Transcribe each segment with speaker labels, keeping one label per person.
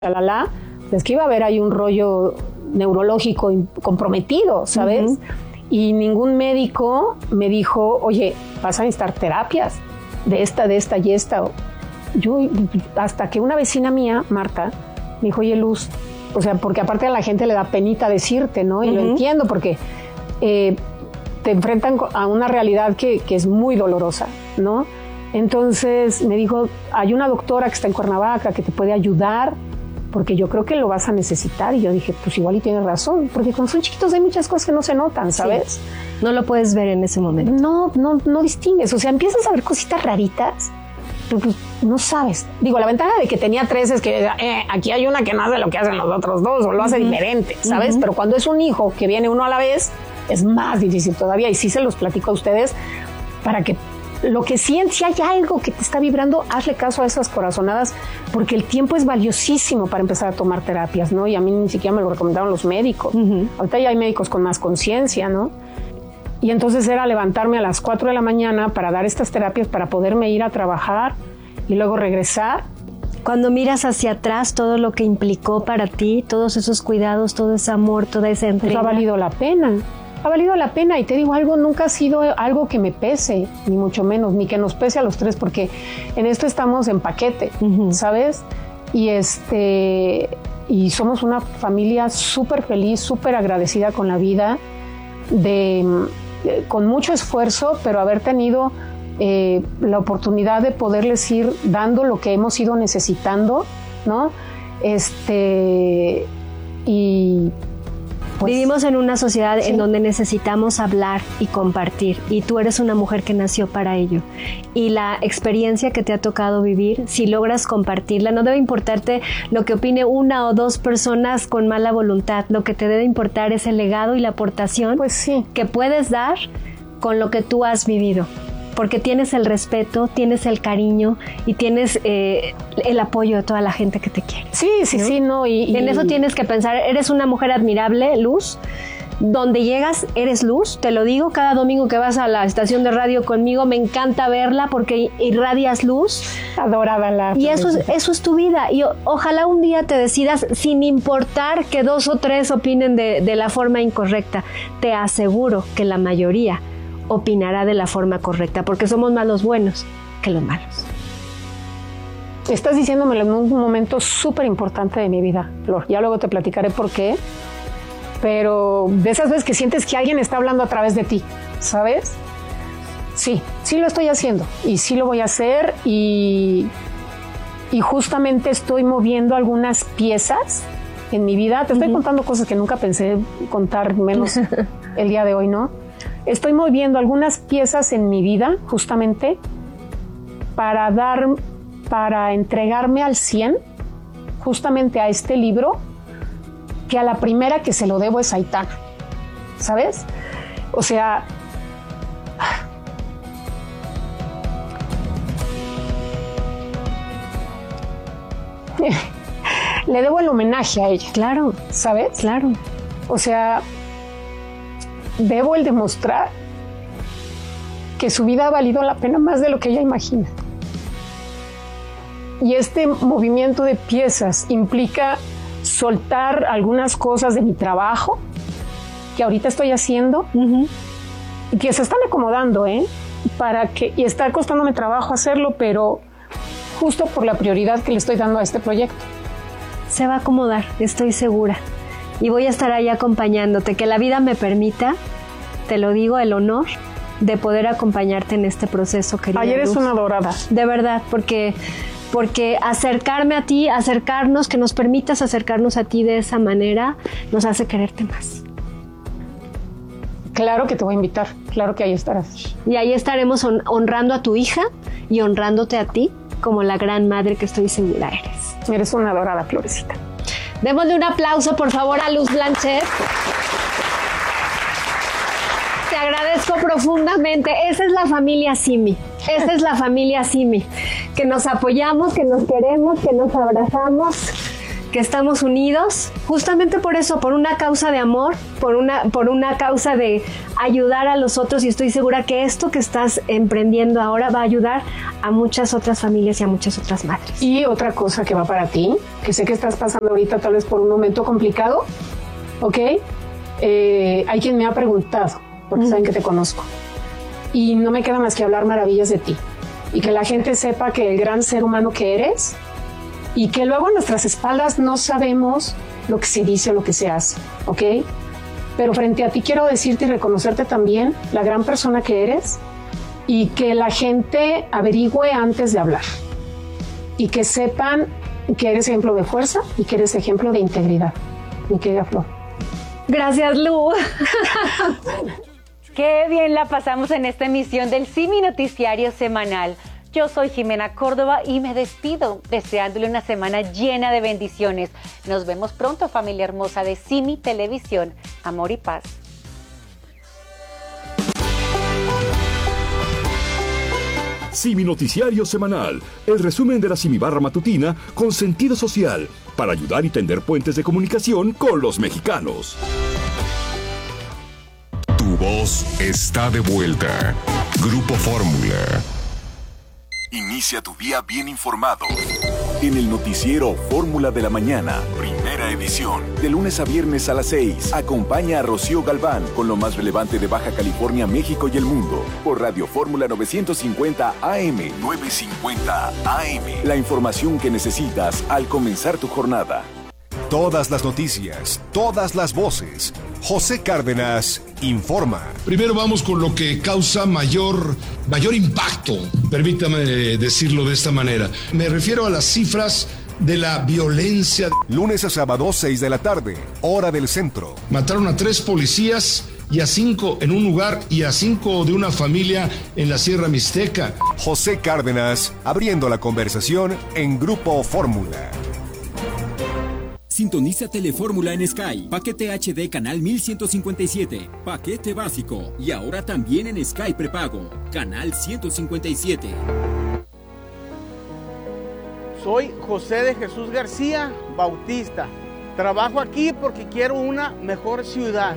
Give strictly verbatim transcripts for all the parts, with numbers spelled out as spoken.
Speaker 1: la, la, es que iba a haber ahí un rollo neurológico comprometido, ¿sabes? Uh-huh. Y ningún médico me dijo, oye, vas a necesitar terapias de esta, de esta y esta. Yo, hasta que una vecina mía, Marta, me dijo, oye, Luz, o sea, porque aparte a la gente le da penita decirte, ¿no? Y uh-huh. lo entiendo, porque eh, te enfrentan a una realidad que, que es muy dolorosa, ¿no? Entonces me dijo, hay una doctora que está en Cuernavaca que te puede ayudar, porque yo creo que lo vas a necesitar. Y yo dije, pues igual y tienes razón, porque cuando son chiquitos hay muchas cosas que no se notan, ¿sabes?
Speaker 2: Sí. No lo puedes ver en ese momento.
Speaker 1: No, no, no distingues, o sea, empiezas a ver cositas raritas, pero pues no sabes. Digo, la ventaja de que tenía tres es que eh, aquí hay una que no hace lo que hacen los otros dos, o lo hace uh-huh. diferente, ¿sabes? Uh-huh. Pero cuando es un hijo que viene uno a la vez, es más difícil todavía, y sí se los platico a ustedes para que lo que sientes, si hay algo que te está vibrando, hazle caso a esas corazonadas, porque el tiempo es valiosísimo para empezar a tomar terapias, ¿no? Y a mí ni siquiera me lo recomendaron los médicos. Uh-huh. Ahorita ya hay médicos con más conciencia, ¿no? Y entonces era levantarme a las cuatro de la mañana para dar estas terapias, para poderme ir a trabajar y luego regresar.
Speaker 2: Cuando miras hacia atrás todo lo que implicó para ti, todos esos cuidados, todo ese amor, toda esa entrega.
Speaker 1: Pues ha valido la pena. Ha valido la pena, y te digo algo, nunca ha sido algo que me pese, ni mucho menos, ni que nos pese a los tres, porque en esto estamos en paquete, uh-huh. ¿sabes? Y este y somos una familia súper feliz, súper agradecida con la vida, de, de con mucho esfuerzo, pero haber tenido eh, la oportunidad de poderles ir dando lo que hemos ido necesitando, ¿no? Este y
Speaker 2: Pues, vivimos en una sociedad sí. en donde necesitamos hablar y compartir, y tú eres una mujer que nació para ello, y la experiencia que te ha tocado vivir, si logras compartirla, no debe importarte lo que opine una o dos personas con mala voluntad. Lo que te debe importar es el legado y la aportación
Speaker 1: pues sí.
Speaker 2: que puedes dar con lo que tú has vivido, porque tienes el respeto, tienes el cariño y tienes eh, el apoyo de toda la gente que te quiere.
Speaker 1: Sí, sí, ¿no? sí, no. Y, y
Speaker 2: en eso tienes que pensar, eres una mujer admirable, Luz. Donde llegas, eres luz, te lo digo, cada domingo que vas a la estación de radio conmigo, me encanta verla porque irradias luz.
Speaker 1: Adorada la.
Speaker 2: Y eso es, eso es tu vida, y o, ojalá un día te decidas, sin importar que dos o tres opinen de, de la forma incorrecta. Te aseguro que la mayoría opinará de la forma correcta, porque somos más los buenos que los malos.
Speaker 1: Estás diciéndomelo en un momento súper importante de mi vida, Flor. Ya luego te platicaré por qué. Pero de esas veces que sientes que alguien está hablando a través de ti, ¿sabes? Sí, sí lo estoy haciendo y sí lo voy a hacer, y, y justamente estoy moviendo algunas piezas en mi vida. Te estoy uh-huh. contando cosas que nunca pensé contar, menos el día de hoy, ¿no? Estoy moviendo algunas piezas en mi vida justamente para dar, para entregarme al cien justamente a este libro, que a la primera que se lo debo es Aitana, ¿sabes? O sea, le debo el homenaje a ella.
Speaker 2: Claro,
Speaker 1: ¿sabes?
Speaker 2: Claro.
Speaker 1: O sea, debo el demostrar que su vida ha valido la pena más de lo que ella imagina. Y este movimiento de piezas implica soltar algunas cosas de mi trabajo que ahorita estoy haciendo uh-huh. y que se están acomodando, ¿eh? Para que, y está costándome trabajo hacerlo, pero justo por la prioridad que le estoy dando a este proyecto.
Speaker 2: Se va a acomodar, estoy segura. Y voy a estar ahí acompañándote. Que la vida me permita, te lo digo, el honor de poder acompañarte en este proceso, querida
Speaker 1: Ayer
Speaker 2: Luz.
Speaker 1: Es una dorada.
Speaker 2: De verdad, porque... porque acercarme a ti, acercarnos, que nos permitas acercarnos a ti de esa manera, nos hace quererte más.
Speaker 1: Claro que te voy a invitar, claro que ahí estarás.
Speaker 2: Y ahí estaremos hon- honrando a tu hija y honrándote a ti como la gran madre que estoy segura eres.
Speaker 1: Eres una adorada, Florecita.
Speaker 2: Démosle un aplauso, por favor, a Luz Blanchet. Te agradezco profundamente. Esa es la familia Simi. Esa es la familia Simi. Que nos apoyamos, que nos queremos, que nos abrazamos, que estamos unidos justamente por eso, por una causa de amor, por una, por una causa de ayudar a los otros, y estoy segura que esto que estás emprendiendo ahora va a ayudar a muchas otras familias y a muchas otras madres.
Speaker 1: Y otra cosa que va para ti, que sé que estás pasando ahorita tal vez por un momento complicado, ¿ok? Eh, hay quien me ha preguntado, porque mm. saben que te conozco, y no me queda más que hablar maravillas de ti, y que la gente sepa que el gran ser humano que eres, y que luego a nuestras espaldas no sabemos lo que se dice o lo que se hace, ¿ok? Pero frente a ti quiero decirte y reconocerte también la gran persona que eres, y que la gente averigüe antes de hablar, y que sepan que eres ejemplo de fuerza y que eres ejemplo de integridad, mi querida Flor.
Speaker 2: Gracias, Lu.
Speaker 3: Qué bien la pasamos en esta emisión del Simi Noticiario Semanal. Yo soy Jimena Córdoba y me despido deseándole una semana llena de bendiciones. Nos vemos pronto, familia hermosa de Simi Televisión. Amor y paz.
Speaker 4: Simi Noticiario Semanal, el resumen de la Simi Barra Matutina con sentido social, para ayudar y tender puentes de comunicación con los mexicanos.
Speaker 5: Tu voz está de vuelta. Grupo Fórmula.
Speaker 6: Inicia tu día bien informado. En el noticiero Fórmula de la Mañana, primera edición. De lunes a viernes a las seis. Acompaña a Rocío Galván con lo más relevante de Baja California, México y el mundo. Por Radio Fórmula novecientos cincuenta A M. novecientos cincuenta A M. La información que necesitas al comenzar tu jornada.
Speaker 5: Todas las noticias, todas las voces. José Cárdenas informa.
Speaker 7: Primero vamos con lo que causa mayor, mayor impacto, permítame decirlo de esta manera. Me refiero a las cifras de la violencia.
Speaker 5: Lunes a sábado, seis de la tarde, hora del centro.
Speaker 7: Mataron a tres policías y a cinco en un lugar y a cinco de una familia en la Sierra Mixteca.
Speaker 5: José Cárdenas abriendo la conversación en Grupo Fórmula.
Speaker 8: Sintoniza Telefórmula en Sky, paquete H D canal mil ciento cincuenta y siete, paquete básico, y ahora también en Sky prepago, canal ciento cincuenta y siete.
Speaker 9: Soy José de Jesús García Bautista. Trabajo aquí porque quiero una mejor ciudad.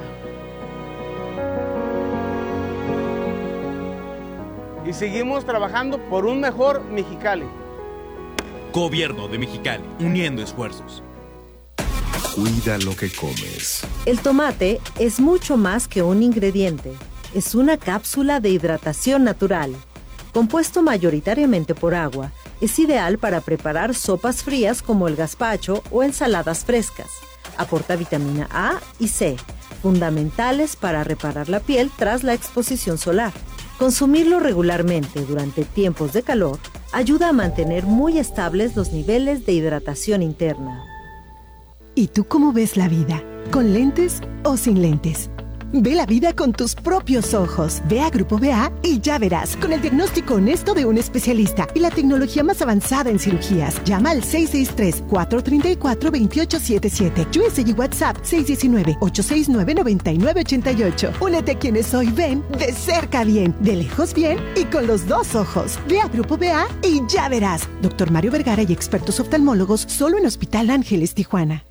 Speaker 9: Y seguimos trabajando por un mejor Mexicali.
Speaker 10: Gobierno de Mexicali, uniendo esfuerzos.
Speaker 5: Cuida lo que comes.
Speaker 11: El tomate es mucho más que un ingrediente. Es una cápsula de hidratación natural. Compuesto mayoritariamente por agua, es ideal para preparar sopas frías como el gazpacho o ensaladas frescas. Aporta vitamina A y C, fundamentales para reparar la piel tras la exposición solar. Consumirlo regularmente durante tiempos de calor ayuda a mantener muy estables los niveles de hidratación interna.
Speaker 12: ¿Y tú cómo ves la vida? ¿Con lentes o sin lentes? Ve la vida con tus propios ojos. Ve a Grupo B A y ya verás, con el diagnóstico honesto de un especialista y la tecnología más avanzada en cirugías. Llama al seis seis tres, cuatro tres cuatro, dos ocho siete siete. U S y WhatsApp seis uno nueve, ocho seis nueve, nueve nueve ocho ocho. Únete a quienes hoy ven de cerca bien, de lejos bien y con los dos ojos. Ve a Grupo B A y ya verás. Doctor Mario Vergara y expertos oftalmólogos solo en Hospital Ángeles, Tijuana.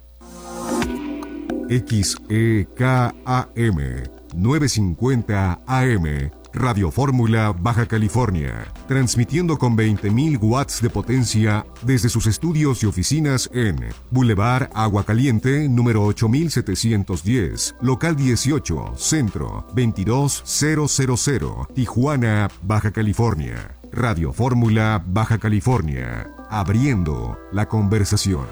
Speaker 5: X E K A M novecientos cincuenta A M, Radio Fórmula, Baja California, transmitiendo con veinte mil watts de potencia desde sus estudios y oficinas en Boulevard Agua Caliente, número ocho mil setecientos diez, local dieciocho, centro, veintidós mil, Tijuana, Baja California. Radio Fórmula, Baja California, abriendo la conversación.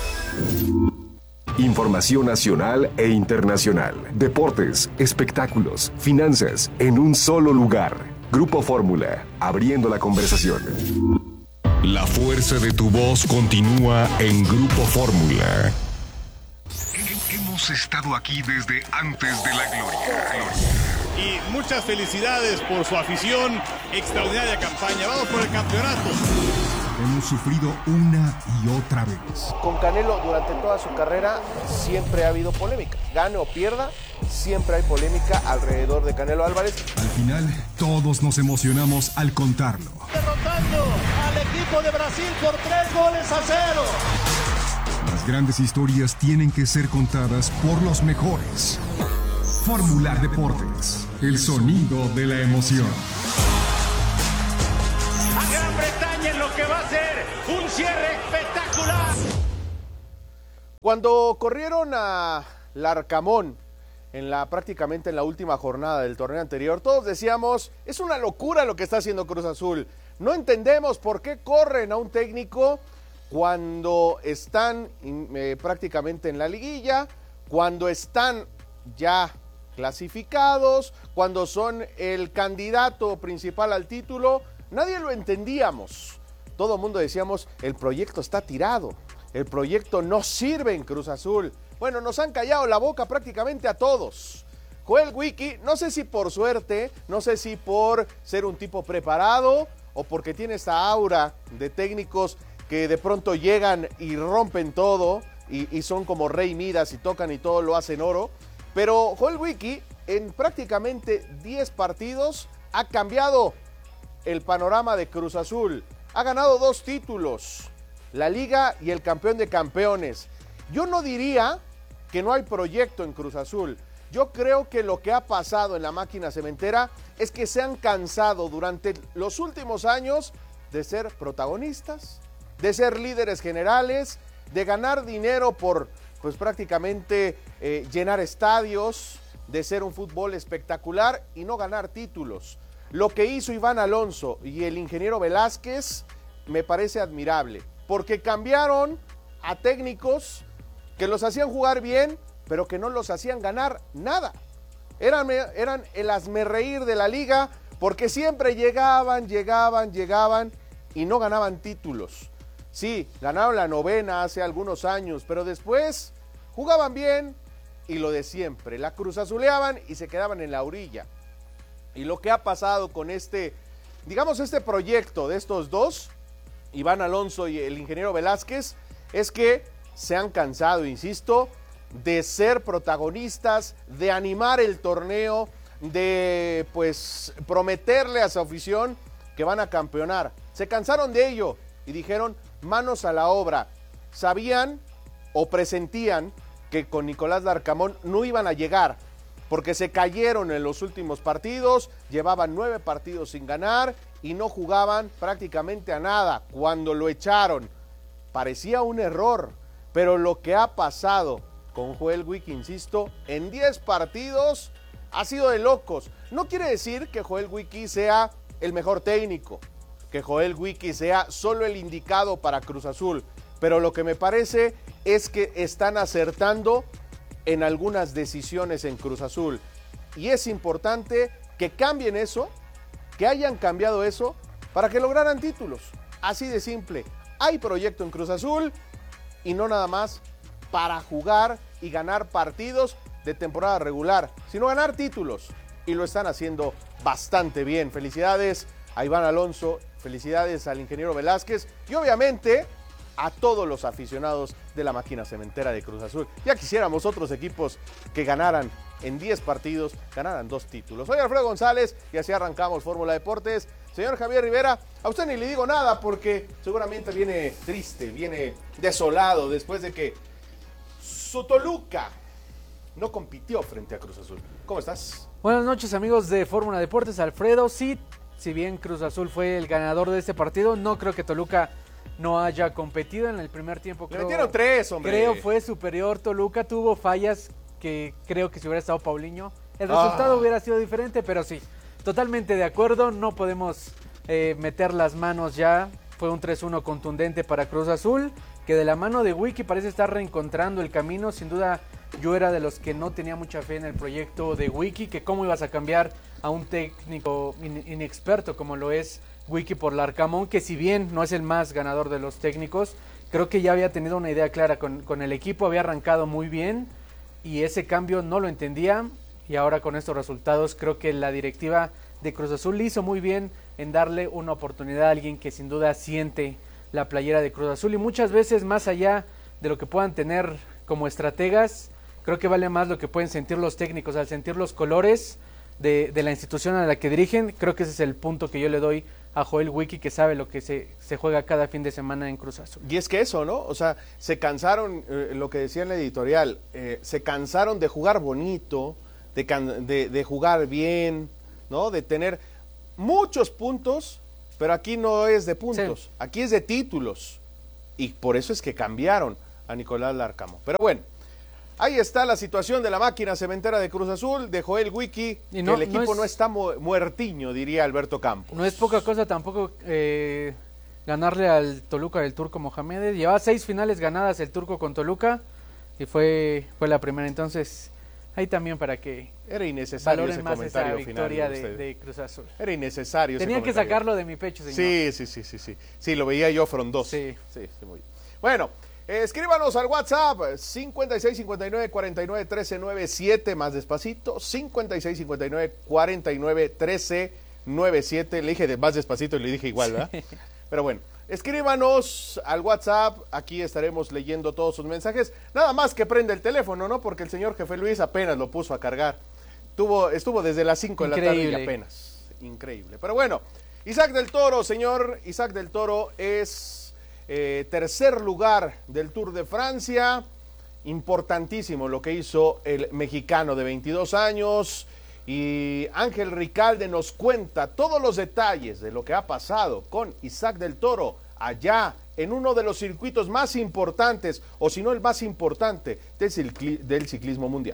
Speaker 5: Información nacional e internacional, deportes, espectáculos, finanzas, en un solo lugar. Grupo Fórmula, abriendo la conversación. La fuerza de tu voz continúa en Grupo Fórmula. Hemos estado aquí desde antes de la gloria.
Speaker 13: Y muchas felicidades por su afición, extraordinaria campaña. Vamos por el campeonato.
Speaker 5: Hemos sufrido una y otra vez.
Speaker 14: Con Canelo durante toda su carrera siempre ha habido polémica. Gane o pierda, siempre hay polémica alrededor de Canelo Álvarez.
Speaker 5: Al final, todos nos emocionamos al contarlo.
Speaker 13: Derrotando al equipo de Brasil por tres goles a cero.
Speaker 5: Las grandes historias tienen que ser contadas por los mejores. Fórmula Deportes, el sonido de la emoción.
Speaker 15: A Gran Bretaña en lo que va a ser un cierre espectacular.
Speaker 14: Cuando corrieron a Larcamón en la prácticamente en la última jornada del torneo anterior, todos decíamos, es una locura lo que está haciendo Cruz Azul. No entendemos por qué corren a un técnico cuando están eh, prácticamente en la liguilla, cuando están ya clasificados, cuando son el candidato principal al título. Nadie lo entendíamos. Todo el mundo decíamos, el proyecto está tirado, el proyecto no sirve en Cruz Azul. Bueno, nos han callado la boca prácticamente a todos. Joel Wiki, no sé si por suerte, no sé si por ser un tipo preparado o porque tiene esta aura de técnicos que de pronto llegan y rompen todo y, y son como Rey Midas y tocan y todo lo hacen oro. Pero Joel Wiki en prácticamente diez partidos ha cambiado el panorama de Cruz Azul. Ha ganado dos títulos, la Liga y el Campeón de Campeones. Yo no diría que no hay proyecto en Cruz Azul. Yo creo que lo que ha pasado en la máquina cementera es que se han cansado durante los últimos años de ser protagonistas, de ser líderes generales, de ganar dinero por, pues prácticamente eh, llenar estadios, de ser un fútbol espectacular y no ganar títulos. Lo que hizo Iván Alonso y el ingeniero Velázquez me parece admirable, porque cambiaron a técnicos que los hacían jugar bien, pero que no los hacían ganar nada. Eran, eran el hazmerreír de la liga, porque siempre llegaban, llegaban, llegaban y no ganaban títulos. Sí, ganaron la novena hace algunos años, pero después jugaban bien y lo de siempre. La cruzazuleaban y se quedaban en la orilla. Y lo que ha pasado con este, digamos, este proyecto de estos dos, Iván Alonso y el ingeniero Velázquez, es que se han cansado, insisto, de ser protagonistas, de animar el torneo, de pues prometerle a su afición que van a campeonar. Se cansaron de ello y dijeron manos a la obra. Sabían o presentían que con Nicolás Larcamón no iban a llegar, porque se cayeron en los últimos partidos, llevaban nueve partidos sin ganar y no jugaban prácticamente a nada. Cuando lo echaron, parecía un error, pero lo que ha pasado con Joel Wiki, insisto, en diez partidos ha sido de locos. No quiere decir que Joel Wiki sea el mejor técnico, que Joel Wiki sea solo el indicado para Cruz Azul, pero lo que me parece es que están acertando en algunas decisiones en Cruz Azul. Y es importante que cambien eso, que hayan cambiado eso, para que lograran títulos. Así de simple. Hay proyecto en Cruz Azul y no nada más para jugar y ganar partidos de temporada regular, sino ganar títulos. Y lo están haciendo bastante bien. Felicidades a Iván Alonso, felicidades al ingeniero Velázquez y obviamente a todos los aficionados de la máquina cementera de Cruz Azul. Ya quisiéramos otros equipos que ganaran en diez partidos, ganaran dos títulos. Soy Alfredo González y así arrancamos Fórmula Deportes. Señor Javier Rivera, a usted ni le digo nada porque seguramente viene triste, viene desolado después de que su Toluca no compitió frente a Cruz Azul. ¿Cómo estás?
Speaker 16: Buenas noches, amigos de Fórmula Deportes. Alfredo, sí, si bien Cruz Azul fue el ganador de este partido, no creo que Toluca no haya competido en el primer tiempo.
Speaker 14: Le metieron tres, hombre.
Speaker 16: Creo fue superior. Toluca tuvo fallas que creo que si hubiera estado Paulinho, el resultado ah. hubiera sido diferente, pero sí, totalmente de acuerdo. No podemos eh, meter las manos ya. Fue un tres uno contundente para Cruz Azul, que de la mano de Wiki parece estar reencontrando el camino. Sin duda, yo era de los que no tenía mucha fe en el proyecto de Wiki, que cómo ibas a cambiar a un técnico in- inexperto como lo es Wiki por Larcamón, que si bien no es el más ganador de los técnicos, creo que ya había tenido una idea clara con, con el equipo, había arrancado muy bien y ese cambio no lo entendía, y ahora con estos resultados creo que la directiva de Cruz Azul hizo muy bien en darle una oportunidad a alguien que sin duda siente la playera de Cruz Azul, y muchas veces más allá de lo que puedan tener como estrategas, creo que vale más lo que pueden sentir los técnicos al sentir los colores de, de la institución a la que dirigen. Creo que ese es el punto que yo le doy a Joel Wiki, que sabe lo que se, se juega cada fin de semana en Cruz Azul.
Speaker 14: Y es que eso, ¿no? O sea, se cansaron, eh, lo que decía en la editorial, eh, se cansaron de jugar bonito, de, can de, de jugar bien, ¿no? De tener muchos puntos, pero aquí no es de puntos, sí. Aquí es de títulos. Y por eso es que cambiaron a Nicolás Larcamón. Pero bueno, ahí está la situación de la máquina cementera de Cruz Azul, de Joel Wiki, y no, que el equipo no, es, no está mu muertiño, diría Alberto Campos.
Speaker 16: No es poca cosa tampoco eh, ganarle al Toluca del Turco Mohamed. Llevaba seis finales ganadas el Turco con Toluca y fue, fue la primera. Entonces, ahí también para que
Speaker 14: era innecesario
Speaker 16: valoren
Speaker 14: ese
Speaker 16: más
Speaker 14: comentario
Speaker 16: esa victoria
Speaker 14: final de,
Speaker 16: de, de Cruz Azul.
Speaker 14: Era innecesario.
Speaker 16: Tenía
Speaker 14: ese
Speaker 16: que sacarlo de mi pecho, señor.
Speaker 14: Sí, sí, sí, sí, sí. Sí, lo veía yo frondoso.
Speaker 16: Sí.
Speaker 14: Sí, sí, muy bien. Bueno, eh, escríbanos al WhatsApp cincuenta y seis cincuenta y nueve cuarenta y nueve trece noventa y siete, más despacito, cincuenta y seis cincuenta y nueve cuarenta y nueve trece noventa y siete. Le dije de más despacito y le dije igual, ¿verdad? Sí. Pero bueno, escríbanos al WhatsApp, aquí estaremos leyendo todos sus mensajes. Nada más que prende el teléfono, ¿no? Porque el señor Jefe Luis apenas lo puso a cargar. Tuvo, estuvo desde las cinco de la tarde y apenas. Increíble. Pero bueno, Isaac del Toro, señor Isaac del Toro es eh, tercer lugar del Tour de Francia. Importantísimo lo que hizo el mexicano de veintidós años. Y Ángel Ricalde nos cuenta todos los detalles de lo que ha pasado con Isaac del Toro allá en uno de los circuitos más importantes, o si no el más importante, del, cicli del ciclismo mundial.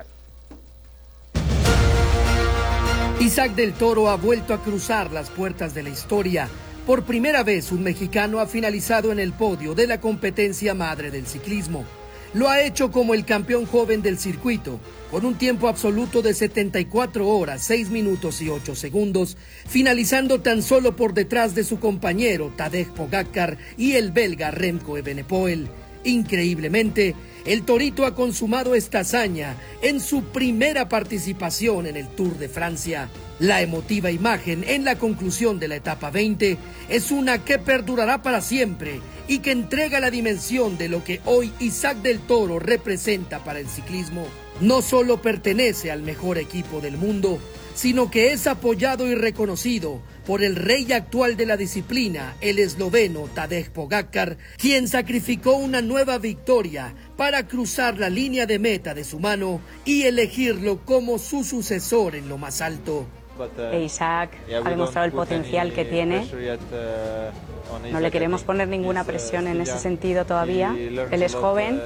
Speaker 17: Isaac del Toro ha vuelto a cruzar las puertas de la historia. Por primera vez un mexicano ha finalizado en el podio de la competencia madre del ciclismo. Lo ha hecho como el campeón joven del circuito, con un tiempo absoluto de setenta y cuatro horas, seis minutos y ocho segundos, finalizando tan solo por detrás de su compañero Tadej Pogačar y el belga Remco Evenepoel. Increíblemente, el Torito ha consumado esta hazaña en su primera participación en el Tour de Francia. La emotiva imagen en la conclusión de la etapa veinte es una que perdurará para siempre y que entrega la dimensión de lo que hoy Isaac del Toro representa para el ciclismo. No solo pertenece al mejor equipo del mundo, sino que es apoyado y reconocido por el rey actual de la disciplina, el esloveno Tadej Pogačar, quien sacrificó una nueva victoria para cruzar la línea de meta de su mano y elegirlo como su sucesor en lo más alto.
Speaker 18: Isaac ha demostrado el potencial que tiene. No le queremos poner ninguna presión en ese sentido todavía. Él es joven,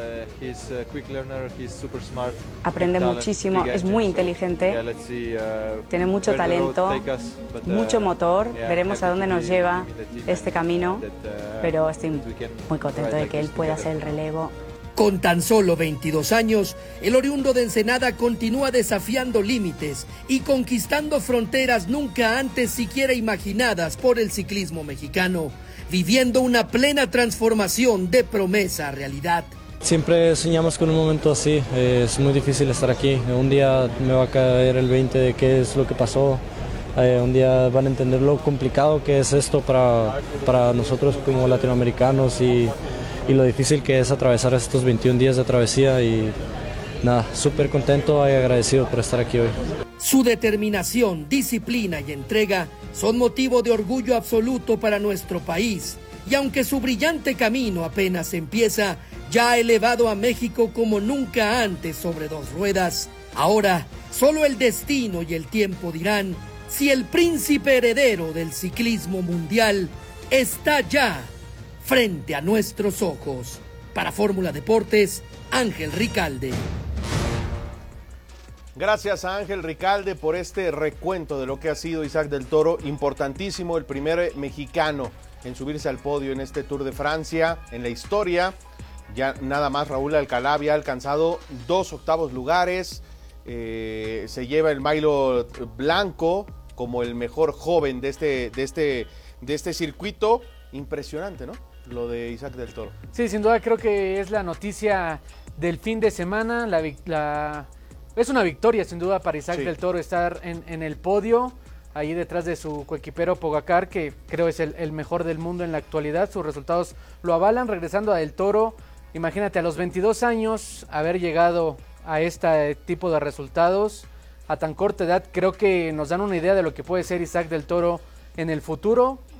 Speaker 18: aprende muchísimo, es muy inteligente, tiene mucho talento, mucho motor. Veremos a dónde nos lleva este camino, pero estoy muy contento de que él pueda hacer el relevo.
Speaker 17: Con tan solo veintidós años, el oriundo de Ensenada continúa desafiando límites y conquistando fronteras nunca antes siquiera imaginadas por el ciclismo mexicano, viviendo una plena transformación de promesa a realidad.
Speaker 19: Siempre soñamos con un momento así, es muy difícil estar aquí. Un día me va a caer el veinte de qué es lo que pasó. Eh, un día van a entender lo complicado que es esto para, para nosotros como latinoamericanos y, y lo difícil que es atravesar estos veintiún días de travesía y nada, súper contento y agradecido por estar aquí hoy.
Speaker 17: Su determinación, disciplina y entrega son motivo de orgullo absoluto para nuestro país y aunque su brillante camino apenas empieza, ya ha elevado a México como nunca antes sobre dos ruedas. Ahora, solo el destino y el tiempo dirán si el príncipe heredero del ciclismo mundial está ya frente a nuestros ojos. Para Fórmula Deportes, Ángel Ricalde.
Speaker 14: Gracias a Ángel Ricalde por este recuento de lo que ha sido Isaac del Toro. Importantísimo, el primer mexicano en subirse al podio en este Tour de Francia en la historia. Ya nada más Raúl Alcalá había alcanzado dos octavos lugares. Eh, se lleva el maillot blanco como el mejor joven de este, de este, de este circuito. Impresionante, ¿no? Lo de Isaac del Toro.
Speaker 16: Sí, sin duda creo que es la noticia del fin de semana. La, la, es una victoria sin duda para Isaac sí. del Toro estar en, en el podio, ahí detrás de su coequipero Pogačar, que creo es el, el mejor del mundo en la actualidad. Sus resultados lo avalan. Regresando a del Toro, imagínate a los veintidós años haber llegado a este tipo de resultados a tan corta edad. Creo que nos dan una idea de lo que puede ser Isaac del Toro en el futuro.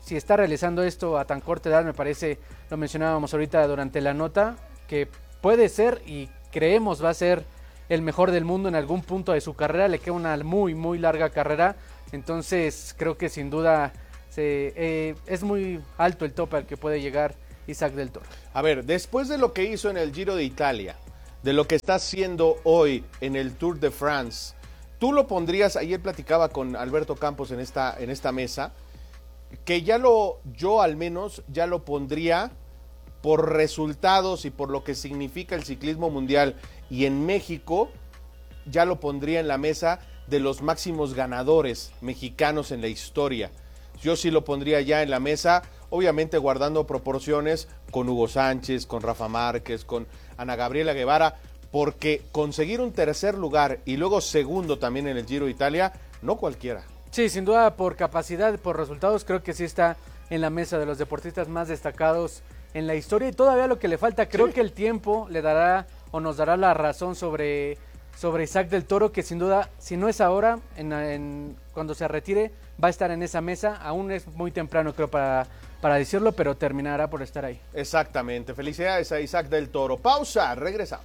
Speaker 16: si está realizando esto a tan corta edad, me parece, lo mencionábamos ahorita durante la nota, que puede ser y creemos va a ser el mejor del mundo en algún punto de su carrera. Le queda una muy, muy larga carrera. Entonces creo que sin duda se, eh, es muy alto el tope al que puede llegar Isaac del Toro.
Speaker 14: A ver, después de lo que hizo en el Giro de Italia, de lo que está haciendo hoy en el Tour de France, tú lo pondrías, ayer platicaba con Alberto Campos en esta, en esta mesa, que ya lo, yo al menos ya lo pondría por resultados y por lo que significa el ciclismo mundial, y en México ya lo pondría en la mesa de los máximos ganadores mexicanos en la historia. Yo sí lo pondría ya en la mesa, obviamente guardando proporciones con Hugo Sánchez, con Rafa Márquez, con Ana Gabriela Guevara, porque conseguir un tercer lugar y luego segundo también en el Giro de Italia, no cualquiera.
Speaker 16: Sí, sin duda por capacidad, por resultados, creo que sí está en la mesa de los deportistas más destacados en la historia, y todavía lo que le falta, creo sí. que el tiempo le dará o nos dará la razón sobre, sobre Isaac del Toro, que sin duda, si no es ahora, en, en, cuando se retire, va a estar en esa mesa. Aún es muy temprano, creo, para, para decirlo, pero terminará por estar ahí.
Speaker 14: Exactamente. Felicidades a Isaac del Toro. Pausa, regresamos.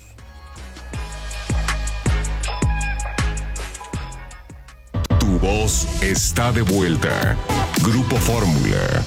Speaker 5: Tu voz está de vuelta. Grupo Fórmula.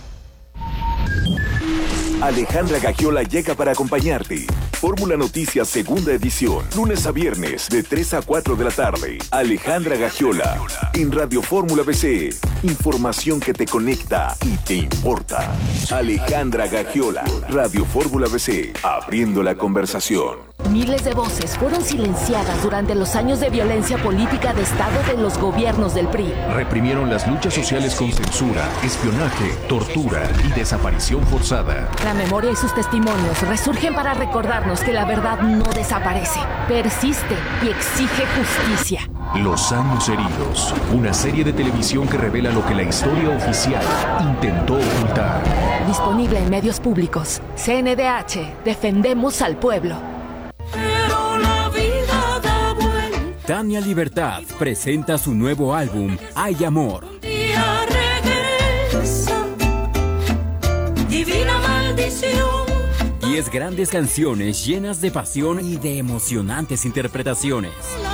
Speaker 6: Alejandra Gagiola llega para acompañarte. Fórmula Noticias segunda edición, lunes a viernes de tres a cuatro de la tarde. Alejandra Gagiola en Radio Fórmula B C. Información que te conecta y te importa. Alejandra Gagiola, Radio Fórmula B C, abriendo la conversación.
Speaker 20: Miles de voces fueron silenciadas durante los años de violencia política de Estado de los gobiernos del P R I.
Speaker 21: Reprimieron las luchas sociales con censura, espionaje, tortura y desaparición forzada.
Speaker 20: La memoria y sus testimonios resurgen para recordarnos que la verdad no desaparece, persiste y exige justicia.
Speaker 21: Los años heridos, una serie de televisión que revela lo que la historia oficial intentó ocultar.
Speaker 20: Disponible en medios públicos. C N D H, defendemos al pueblo.
Speaker 22: Pero la vida da vuelta.
Speaker 8: Tania Libertad presenta su nuevo álbum, Hay Amor.
Speaker 22: Un día regresa, divina maldición.
Speaker 8: Diez grandes canciones llenas de pasión y de emocionantes interpretaciones.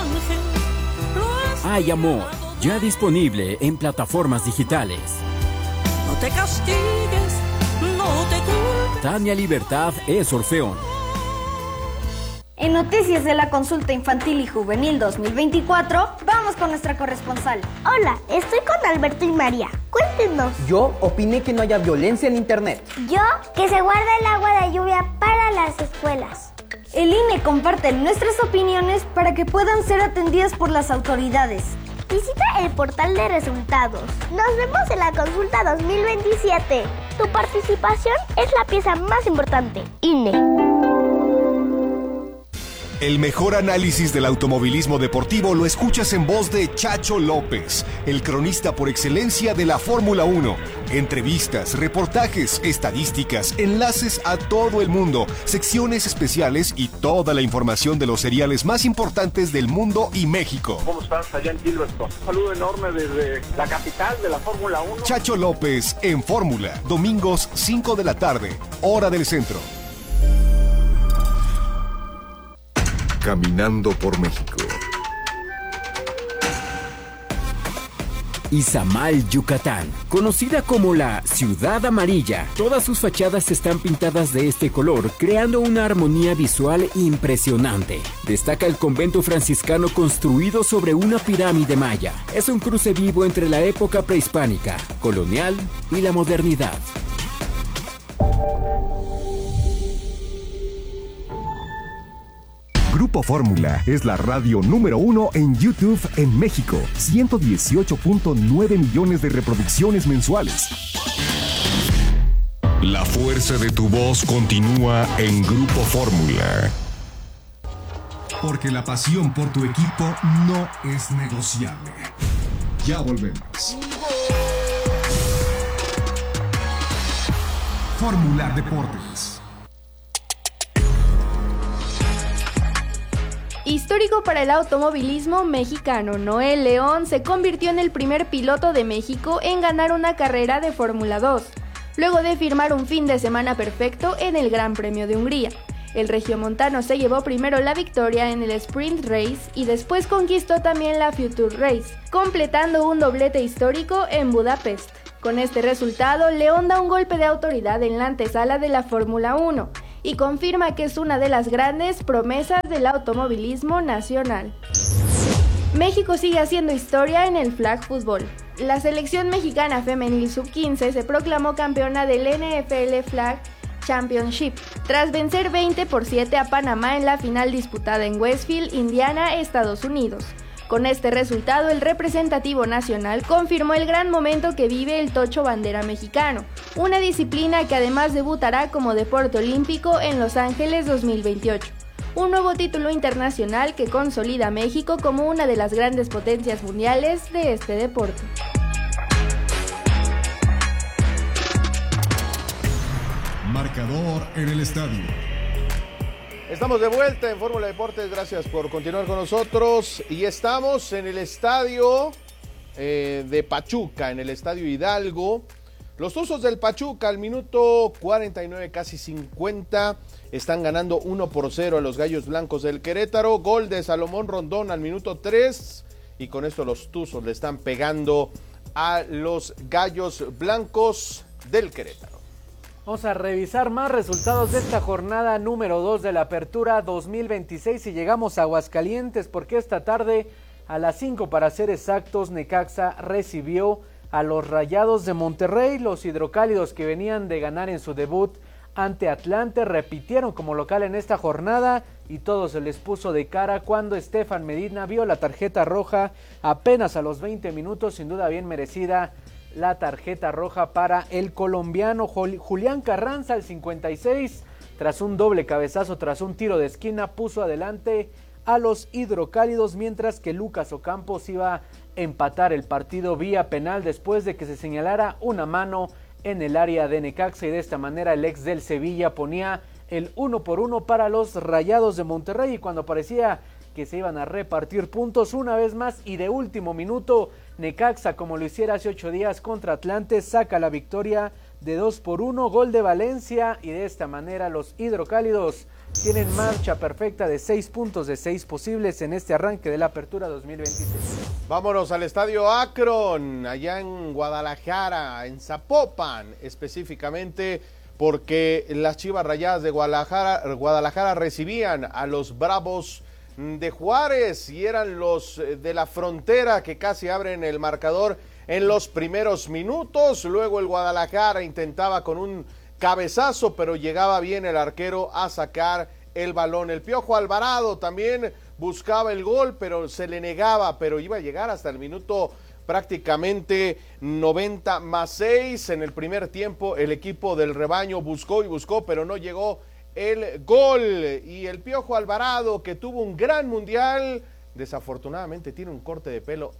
Speaker 8: Hay Amor, ya disponible en plataformas digitales.
Speaker 22: No te castigues, no te culpes.
Speaker 8: Tania Libertad es Orfeón.
Speaker 23: En Noticias de la Consulta Infantil y Juvenil dos mil veinticuatro, vamos con nuestra corresponsal.
Speaker 24: Hola, estoy con Alberto y María. Cuéntenos.
Speaker 25: Yo opiné que no haya violencia en internet.
Speaker 24: Yo, que se guarda el agua de lluvia para las escuelas.
Speaker 23: El I N E comparte nuestras opiniones para que puedan ser atendidas por las autoridades.
Speaker 24: Visita el portal de resultados. Nos vemos en la consulta dos mil veintisiete. Tu participación es la pieza más importante. I N E.
Speaker 5: El mejor análisis del automovilismo deportivo lo escuchas en voz de Chacho López, el cronista por excelencia de la Fórmula uno. Entrevistas, reportajes, estadísticas, enlaces a todo el mundo, secciones especiales y toda la información de los seriales más importantes del mundo y México.
Speaker 26: ¿Cómo estás allá en Silverstone? Un saludo enorme desde la capital de la Fórmula uno.
Speaker 5: Chacho López en Fórmula, domingos cinco de la tarde, hora del centro. Caminando por México.
Speaker 8: Izamal, Yucatán, conocida como la Ciudad Amarilla. Todas sus fachadas están pintadas de este color, creando una armonía visual impresionante. Destaca el convento franciscano construido sobre una pirámide maya. Es un cruce vivo entre la época prehispánica, colonial y la modernidad.
Speaker 5: Grupo Fórmula es la radio número uno en YouTube en México. ciento dieciocho punto nueve millones de reproducciones mensuales. La fuerza de tu voz continúa en Grupo Fórmula. Porque la pasión por tu equipo no es negociable. Ya volvemos. Fórmula Deportes.
Speaker 1: Histórico para el automovilismo mexicano, Noel León se convirtió en el primer piloto de México en ganar una carrera de Fórmula dos, luego de firmar un fin de semana perfecto en el Gran Premio de Hungría. El regiomontano se llevó primero la victoria en el Sprint Race y después conquistó también la Future Race, completando un doblete histórico en Budapest. Con este resultado, León da un golpe de autoridad en la antesala de la Fórmula uno y confirma que es una de las grandes promesas del automovilismo nacional. México sigue haciendo historia en el flag fútbol. La selección mexicana femenil sub quince se proclamó campeona del N F L Flag Championship, tras vencer veinte por siete a Panamá en la final disputada en Westfield, Indiana, Estados Unidos. Con este resultado, el representativo nacional confirmó el gran momento que vive el tocho bandera mexicano, una disciplina que además debutará como deporte olímpico en Los Ángeles dos mil veintiocho. Un nuevo título internacional que consolida a México como una de las grandes potencias mundiales de este deporte.
Speaker 5: Marcador en el estadio.
Speaker 14: Estamos de vuelta en Fórmula Deportes, gracias por continuar con nosotros y estamos en el estadio eh, de Pachuca, en el estadio Hidalgo. Los Tuzos del Pachuca al minuto cuarenta y nueve, casi cincuenta, están ganando uno por cero a los Gallos Blancos del Querétaro, gol de Salomón Rondón al minuto tres y con esto los Tuzos le están pegando a los Gallos Blancos del Querétaro.
Speaker 16: Vamos a revisar más resultados de esta jornada número dos de la Apertura dos mil veintiséis y llegamos a Aguascalientes porque esta tarde a las cinco para ser exactos Necaxa recibió a los Rayados de Monterrey. Los hidrocálidos que venían de ganar en su debut ante Atlante repitieron como local en esta jornada y todo se les puso de cara cuando Estefan Medina vio la tarjeta roja apenas a los veinte minutos, sin duda bien merecida la tarjeta roja para el colombiano. Julián Carranza al cincuenta y seis, tras un doble cabezazo, tras un tiro de esquina, puso adelante a los hidrocálidos, mientras que Lucas Ocampos iba a empatar el partido vía penal después de que se señalara una mano en el área de Necaxa y de esta manera el ex del Sevilla ponía el uno por uno para los Rayados de Monterrey y cuando parecía que se iban a repartir puntos una vez más y de último minuto Necaxa, como lo hiciera hace ocho días contra Atlante, saca la victoria de dos por uno, gol de Valencia y de esta manera los hidrocálidos tienen marcha perfecta de seis puntos de seis posibles en este arranque de la Apertura dos mil veintiséis.
Speaker 14: Vámonos al estadio Akron, allá en Guadalajara, en Zapopan específicamente, porque las Chivas Rayadas de Guadalajara, Guadalajara recibían a los Bravos de Juárez y eran los de la Frontera que casi abren el marcador en los primeros minutos. Luego el Guadalajara intentaba con un cabezazo, pero llegaba bien el arquero a sacar el balón. El Piojo Alvarado también buscaba el gol, pero se le negaba, pero iba a llegar hasta el minuto prácticamente noventa más seis. En el primer tiempo el equipo del rebaño buscó y buscó, pero no llegó el gol. Y el Piojo Alvarado, que tuvo un gran mundial, desafortunadamente tiene un corte de pelo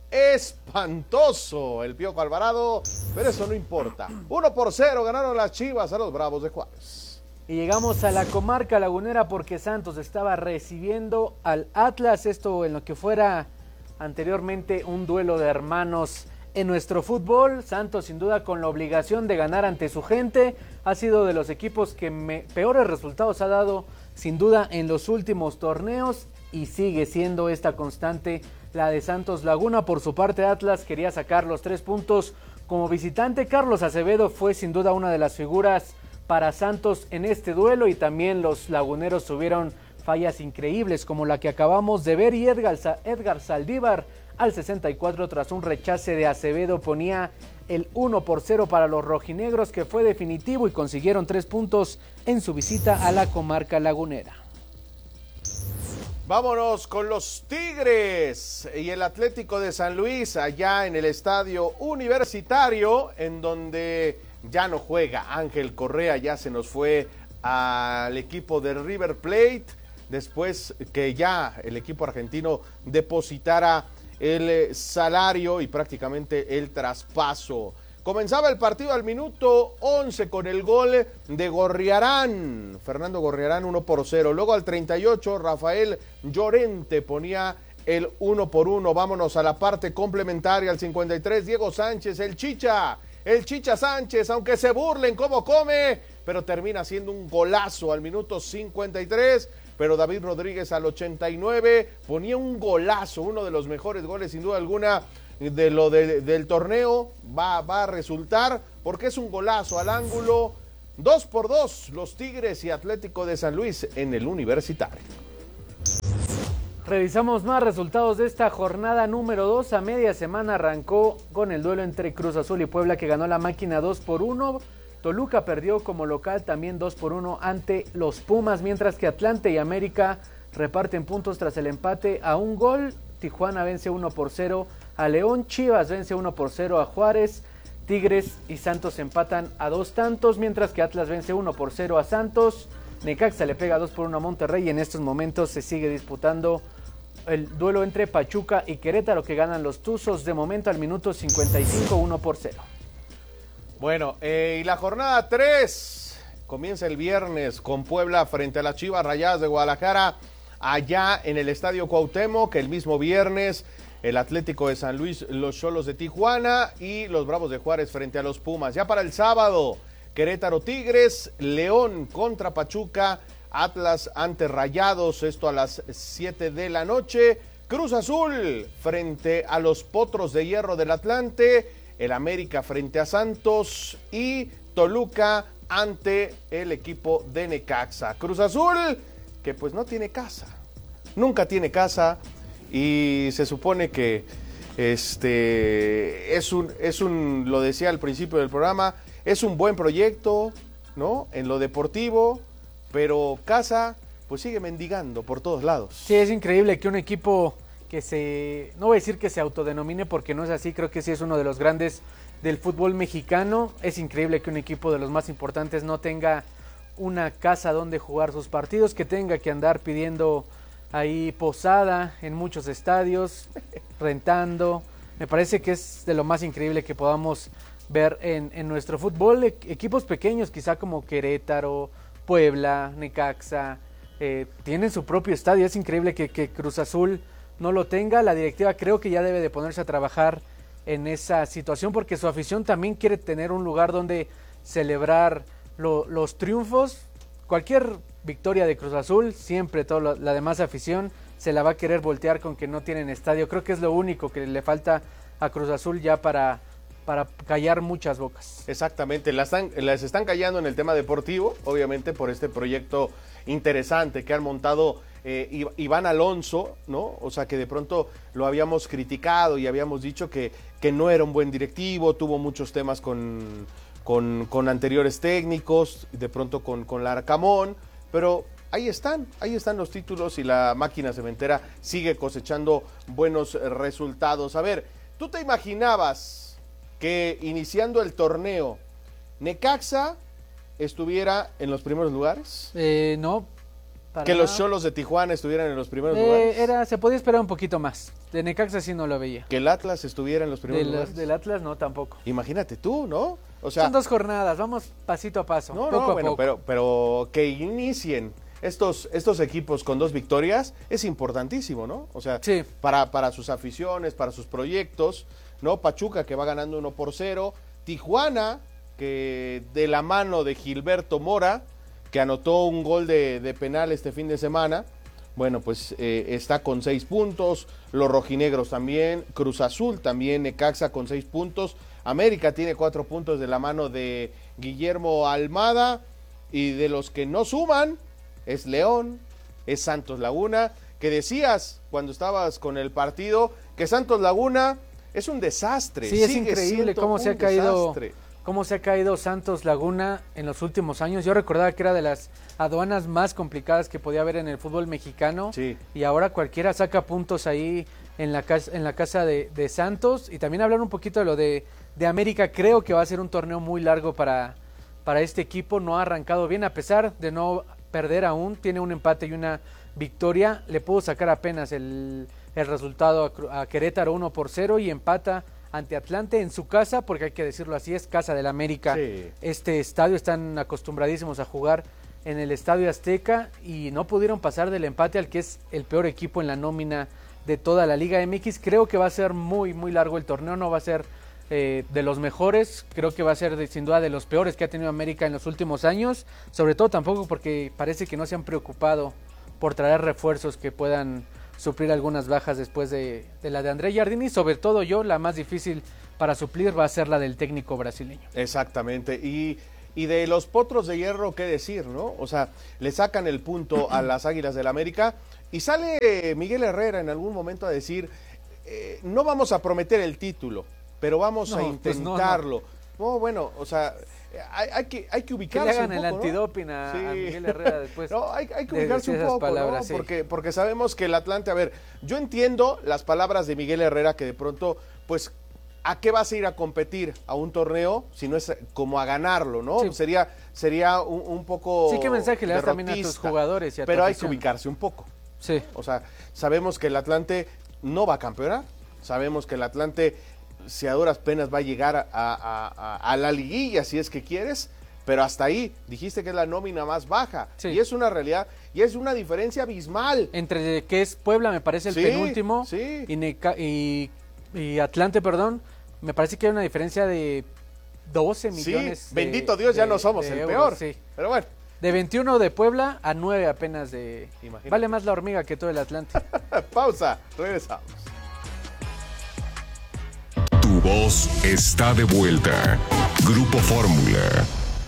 Speaker 14: espantoso el Piojo Alvarado, pero eso no importa. Uno por cero ganaron las Chivas a los Bravos de Juárez.
Speaker 16: Y llegamos a la comarca lagunera porque Santos estaba recibiendo al Atlas, esto en lo que fuera anteriormente un duelo de hermanos en nuestro fútbol. Santos sin duda con la obligación de ganar ante su gente, ha sido de los equipos que me, peores resultados ha dado sin duda en los últimos torneos y sigue siendo esta constante la de Santos Laguna. Por su parte Atlas quería sacar los tres puntos como visitante. Carlos Acevedo fue sin duda una de las figuras para Santos en este duelo y también los laguneros tuvieron fallas increíbles como la que acabamos de ver y Edgar, Edgar Saldívar al sesenta y cuatro tras un rechace de Acevedo ponía el uno por cero para los rojinegros, que fue definitivo y consiguieron tres puntos en su visita a la comarca lagunera.
Speaker 14: Vámonos con los Tigres y el Atlético de San Luis allá en el estadio Universitario, en donde ya no juega Ángel Correa, ya se nos fue al equipo de River Plate después que ya el equipo argentino depositara el salario y prácticamente el traspaso. Comenzaba el partido al minuto once con el gol de Gorriarán, Fernando Gorriarán, uno por cero. Luego al treinta y ocho, Rafael Llorente ponía el uno por uno. Vámonos a la parte complementaria al cincuenta y tres, Diego Sánchez, el Chicha, el Chicha Sánchez, aunque se burlen cómo come, pero termina siendo un golazo al minuto cincuenta y tres. Pero David Rodríguez al ochenta y nueve ponía un golazo, uno de los mejores goles sin duda alguna de lo de, del torneo. Va, va a resultar porque es un golazo al ángulo. Dos por dos los Tigres y Atlético de San Luis en el Universitario.
Speaker 16: Revisamos más resultados de esta jornada número dos. A media semana arrancó con el duelo entre Cruz Azul y Puebla, que ganó la máquina dos por uno. Toluca perdió como local también dos por uno ante los Pumas, mientras que Atlante y América reparten puntos tras el empate a un gol. Tijuana vence uno por cero a León, Chivas vence uno por cero a Juárez, Tigres y Santos empatan a dos tantos, mientras que Atlas vence uno por cero a Santos, Necaxa le pega dos por uno a Monterrey y en estos momentos se sigue disputando el duelo entre Pachuca y Querétaro, que ganan los Tuzos de momento al minuto cincuenta y cinco, uno por cero.
Speaker 14: Bueno, eh, y la jornada tres comienza el viernes con Puebla frente a las Chivas Rayadas de Guadalajara, allá en el Estadio Cuauhtémoc. El mismo viernes el Atlético de San Luis, los Xolos de Tijuana y los Bravos de Juárez frente a los Pumas. Ya para el sábado, Querétaro Tigres, León contra Pachuca, Atlas ante Rayados, esto a las siete de la noche. Cruz Azul frente a los Potros de Hierro del Atlante, el América frente a Santos y Toluca ante el equipo de Necaxa. Cruz Azul, que pues no tiene casa, nunca tiene casa, y se supone que este es un, es un, lo decía al principio del programa, es un buen proyecto, ¿no? En lo deportivo, pero casa pues sigue mendigando por todos lados.
Speaker 16: Sí, es increíble que un equipo que se, no voy a decir que se autodenomine porque no es así, creo que sí es uno de los grandes del fútbol mexicano. Es increíble que un equipo de los más importantes no tenga una casa donde jugar sus partidos, que tenga que andar pidiendo ahí posada en muchos estadios, rentando. Me parece que es de lo más increíble que podamos ver en, en nuestro fútbol. E- equipos pequeños, quizá como Querétaro, Puebla, Necaxa, eh, tienen su propio estadio. Es increíble que, que Cruz Azul no lo tenga. La directiva creo que ya debe de ponerse a trabajar en esa situación, porque su afición también quiere tener un lugar donde celebrar lo, los triunfos. Cualquier victoria de Cruz Azul, siempre toda la demás afición se la va a querer voltear con que no tienen estadio. Creo que es lo único que le falta a Cruz Azul ya para, para callar muchas bocas.
Speaker 14: Exactamente, las están, las están callando en el tema deportivo, obviamente por este proyecto interesante que han montado eh, Iván Alonso, ¿no? O sea, que de pronto lo habíamos criticado y habíamos dicho que, que no era un buen directivo, tuvo muchos temas con, con, con anteriores técnicos, de pronto con, con Larcamón, pero ahí están, ahí están los títulos y la máquina cementera sigue cosechando buenos resultados. A ver, ¿tú te imaginabas que iniciando el torneo Necaxa estuviera en los primeros lugares?
Speaker 16: Eh, no. Para
Speaker 14: que
Speaker 16: nada.
Speaker 14: los Xolos de Tijuana estuvieran en los primeros
Speaker 16: eh,
Speaker 14: lugares.
Speaker 16: Era, se podía esperar un poquito más. De Necaxa sí no lo veía.
Speaker 14: Que el Atlas estuviera en los primeros
Speaker 16: de
Speaker 14: lugares.
Speaker 16: Los, del Atlas no, tampoco.
Speaker 14: Imagínate tú, ¿no? O sea,
Speaker 16: son dos jornadas, vamos pasito a paso.
Speaker 14: No,
Speaker 16: poco
Speaker 14: no,
Speaker 16: a
Speaker 14: bueno,
Speaker 16: poco.
Speaker 14: pero, pero que inicien estos, estos equipos con dos victorias es importantísimo, ¿no? O sea,
Speaker 16: sí.
Speaker 14: para, para sus aficiones, para sus proyectos, ¿no? Pachuca, que va ganando uno por cero. Tijuana, que de la mano de Gilberto Mora, que anotó un gol de, de penal este fin de semana, bueno, pues eh, está con seis puntos, los rojinegros también, Cruz Azul también, Necaxa con seis puntos, América tiene cuatro puntos de la mano de Guillermo Almada, y de los que no suman es León, es Santos Laguna, que decías cuando estabas con el partido que Santos Laguna es un desastre.
Speaker 16: Sí, es increíble cómo se ha caído desastre. cómo se ha caído Santos Laguna en los últimos años. Yo recordaba que era de las aduanas más complicadas que podía haber en el fútbol mexicano,
Speaker 14: sí.
Speaker 16: Y ahora cualquiera saca puntos ahí en la casa, en la casa de, de Santos. Y también hablar un poquito de lo de, de América. Creo que va a ser un torneo muy largo para, para este equipo. No ha arrancado bien, a pesar de no perder aún, tiene un empate y una victoria. Le pudo sacar apenas el, el resultado a, a Querétaro uno por cero y empata ante Atlante en su casa, porque hay que decirlo así, es casa del América. Sí. Este estadio, están acostumbradísimos a jugar en el Estadio Azteca y no pudieron pasar del empate al que es el peor equipo en la nómina de toda la Liga M X. Creo que va a ser muy, muy largo el torneo, no va a ser eh, de los mejores, creo que va a ser de, sin duda de los peores que ha tenido América en los últimos años, sobre todo tampoco porque parece que no se han preocupado por traer refuerzos que puedan suplir algunas bajas después de, de la de André Jardini, sobre todo yo, la más difícil para suplir va a ser la del técnico brasileño.
Speaker 14: Exactamente, y, y de los Potros de Hierro, ¿qué decir, no? O sea, le sacan el punto a las Águilas del América y sale Miguel Herrera en algún momento a decir, eh, no vamos a prometer el título, pero vamos no, a intentarlo. Pues no, no. no, bueno, o sea... Hay, hay, que, hay que ubicarse
Speaker 16: que le hagan
Speaker 14: un poco,
Speaker 16: el antidoping
Speaker 14: ¿no?
Speaker 16: a,
Speaker 14: sí.
Speaker 16: a Miguel Herrera después.
Speaker 14: No, hay, hay que ubicarse un poco,
Speaker 16: palabras,
Speaker 14: ¿no?
Speaker 16: sí.
Speaker 14: porque, porque sabemos que el Atlante, a ver, yo entiendo las palabras de Miguel Herrera que de pronto, pues, ¿a qué vas a ir a competir a un torneo si no es como a ganarlo, no? Sí. Sería, sería un, un poco
Speaker 16: Sí, ¿qué mensaje le das también a tus jugadores y a tu
Speaker 14: Pero hay
Speaker 16: afición?
Speaker 14: que ubicarse un poco.
Speaker 16: Sí.
Speaker 14: O sea, sabemos que el Atlante no va a campeonar, sabemos que el Atlante, si a duras penas va a llegar a, a, a, a la liguilla, si es que quieres, pero hasta ahí, dijiste que es la nómina más baja, sí. y es una realidad, y es una diferencia abismal.
Speaker 16: Entre que es Puebla, me parece el
Speaker 14: sí,
Speaker 16: penúltimo,
Speaker 14: sí.
Speaker 16: Y, Neca y, y Atlante, perdón, me parece que hay una diferencia de doce millones.
Speaker 14: Sí, bendito Dios,
Speaker 16: de,
Speaker 14: ya no somos el
Speaker 16: euros,
Speaker 14: peor,
Speaker 16: sí.
Speaker 14: pero bueno.
Speaker 16: De veintiuno de Puebla a nueve apenas de... Imagínate. Vale más la hormiga que todo el Atlante.
Speaker 14: Pausa, regresamos.
Speaker 5: Tu voz está de vuelta. Grupo Fórmula.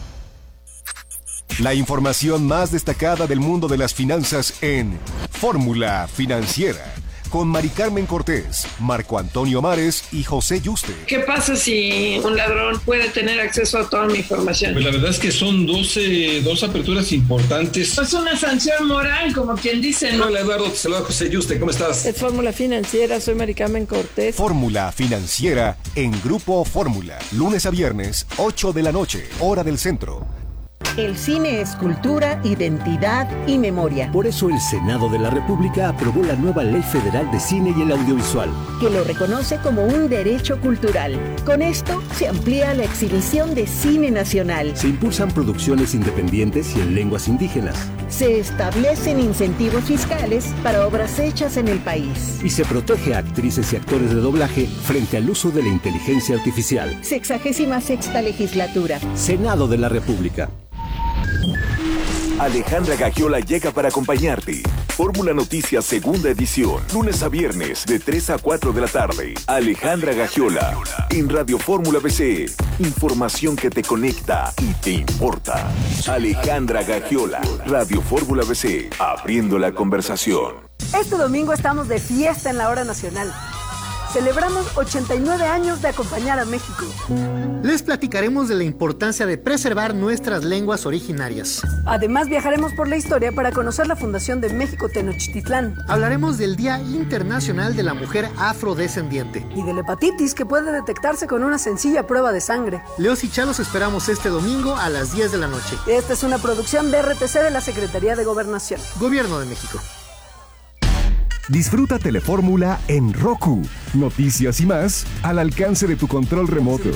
Speaker 5: La información más destacada del mundo de las finanzas en Fórmula Financiera. Con Mari Carmen Cortés, Marco Antonio Mares y José Yuste.
Speaker 2: ¿Qué pasa si un ladrón puede tener acceso a toda mi información?
Speaker 3: Pues la verdad es que son doce, dos aperturas importantes.
Speaker 2: Es una sanción moral, como quien dice, ¿no?
Speaker 3: Hola Eduardo, te saluda José Yuste, ¿cómo estás?
Speaker 2: Es Fórmula Financiera, soy Mari Carmen Cortés.
Speaker 5: Fórmula Financiera en Grupo Fórmula. Lunes a viernes, ocho de la noche, hora del centro.
Speaker 4: El cine es cultura, identidad y memoria.
Speaker 7: Por eso el Senado de la República aprobó la nueva Ley Federal de Cine y el Audiovisual,
Speaker 4: que lo reconoce como un derecho cultural. Con esto se amplía la exhibición de cine nacional.
Speaker 7: Se impulsan producciones independientes y en lenguas indígenas.
Speaker 4: Se establecen incentivos fiscales para obras hechas en el país.
Speaker 7: Y se protege a actrices y actores de doblaje frente al uso de la inteligencia artificial.
Speaker 4: Sexagésima sexta legislatura.
Speaker 7: Senado de la República.
Speaker 6: Alejandra Gagiola llega para acompañarte. Fórmula Noticias segunda edición, lunes a viernes de tres a cuatro de la tarde. Alejandra Gagiola en Radio Fórmula B C. Información que te conecta y te importa. Alejandra Gagiola, Radio Fórmula B C, abriendo la conversación.
Speaker 9: Este domingo estamos de fiesta en la hora nacional. Celebramos ochenta y nueve años de acompañar a México.
Speaker 10: Les platicaremos de la importancia de preservar nuestras lenguas originarias.
Speaker 9: Además, viajaremos por la historia para conocer la fundación de México Tenochtitlán.
Speaker 10: Hablaremos del Día Internacional de la Mujer Afrodescendiente.
Speaker 9: Y de la hepatitis, que puede detectarse con una sencilla prueba de sangre.
Speaker 10: Leos y Cha los esperamos este domingo a las diez de la noche.
Speaker 9: Esta es una producción de R T C de la Secretaría de Gobernación.
Speaker 10: Gobierno de México.
Speaker 5: Disfruta Telefórmula en Roku. Noticias y más al alcance de tu control remoto.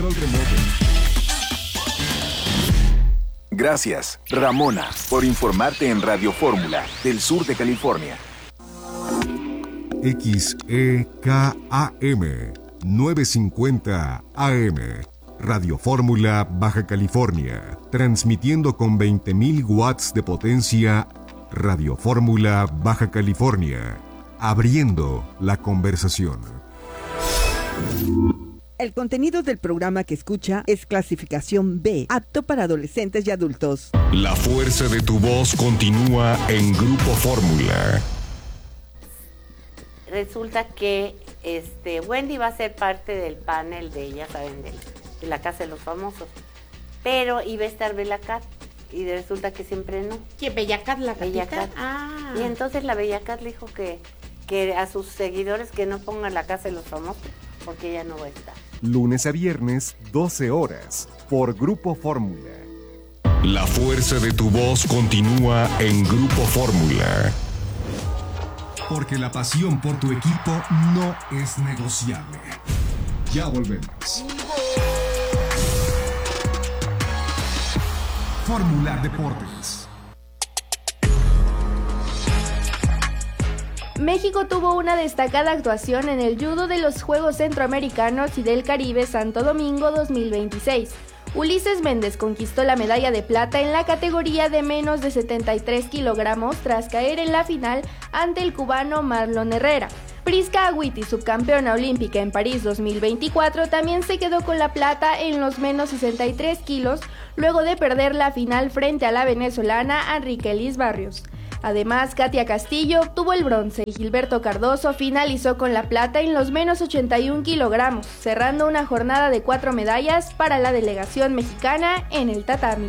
Speaker 6: Gracias, Ramona, por informarte en Radio Fórmula del sur de California.
Speaker 5: X E K A M novecientos cincuenta A M. Radio Fórmula Baja California. Transmitiendo con veinte mil watts de potencia. Radio Fórmula Baja California. Abriendo la conversación.
Speaker 27: El contenido del programa que escucha es clasificación B, apto para adolescentes y adultos.
Speaker 5: La fuerza de tu voz continúa en Grupo Fórmula.
Speaker 28: Resulta que este Wendy va a ser parte del panel de, ya saben, de, de la Casa de los Famosos, pero iba a estar Bella Cat. Y resulta que siempre no.
Speaker 23: ¿Quién? ¿Bellacat, la
Speaker 28: Bella
Speaker 23: gatita?
Speaker 28: Cat.
Speaker 23: Ah.
Speaker 28: Y entonces la Bella Cat le dijo que, que a sus seguidores que no pongan la Casa de los Famosos, porque ella no va a estar.
Speaker 5: Lunes a viernes, doce horas, por Grupo Fórmula. La fuerza de tu voz continúa en Grupo Fórmula. Porque la pasión por tu equipo no es negociable. Ya volvemos. Fórmula Deportes.
Speaker 1: México tuvo una destacada actuación en el judo de los Juegos Centroamericanos y del Caribe Santo Domingo dos mil veintiséis. Ulises Méndez conquistó la medalla de plata en la categoría de menos de setenta y tres kilogramos tras caer en la final ante el cubano Marlon Herrera. Prisca Agüiti, subcampeona olímpica en París dos mil veinticuatro, también se quedó con la plata en los menos sesenta y tres kilos luego de perder la final frente a la venezolana Enriquelis Barrios. Además, Katia Castillo obtuvo el bronce y Gilberto Cardoso finalizó con la plata en los menos ochenta y un kilogramos, cerrando una jornada de cuatro medallas para la delegación mexicana en el tatami.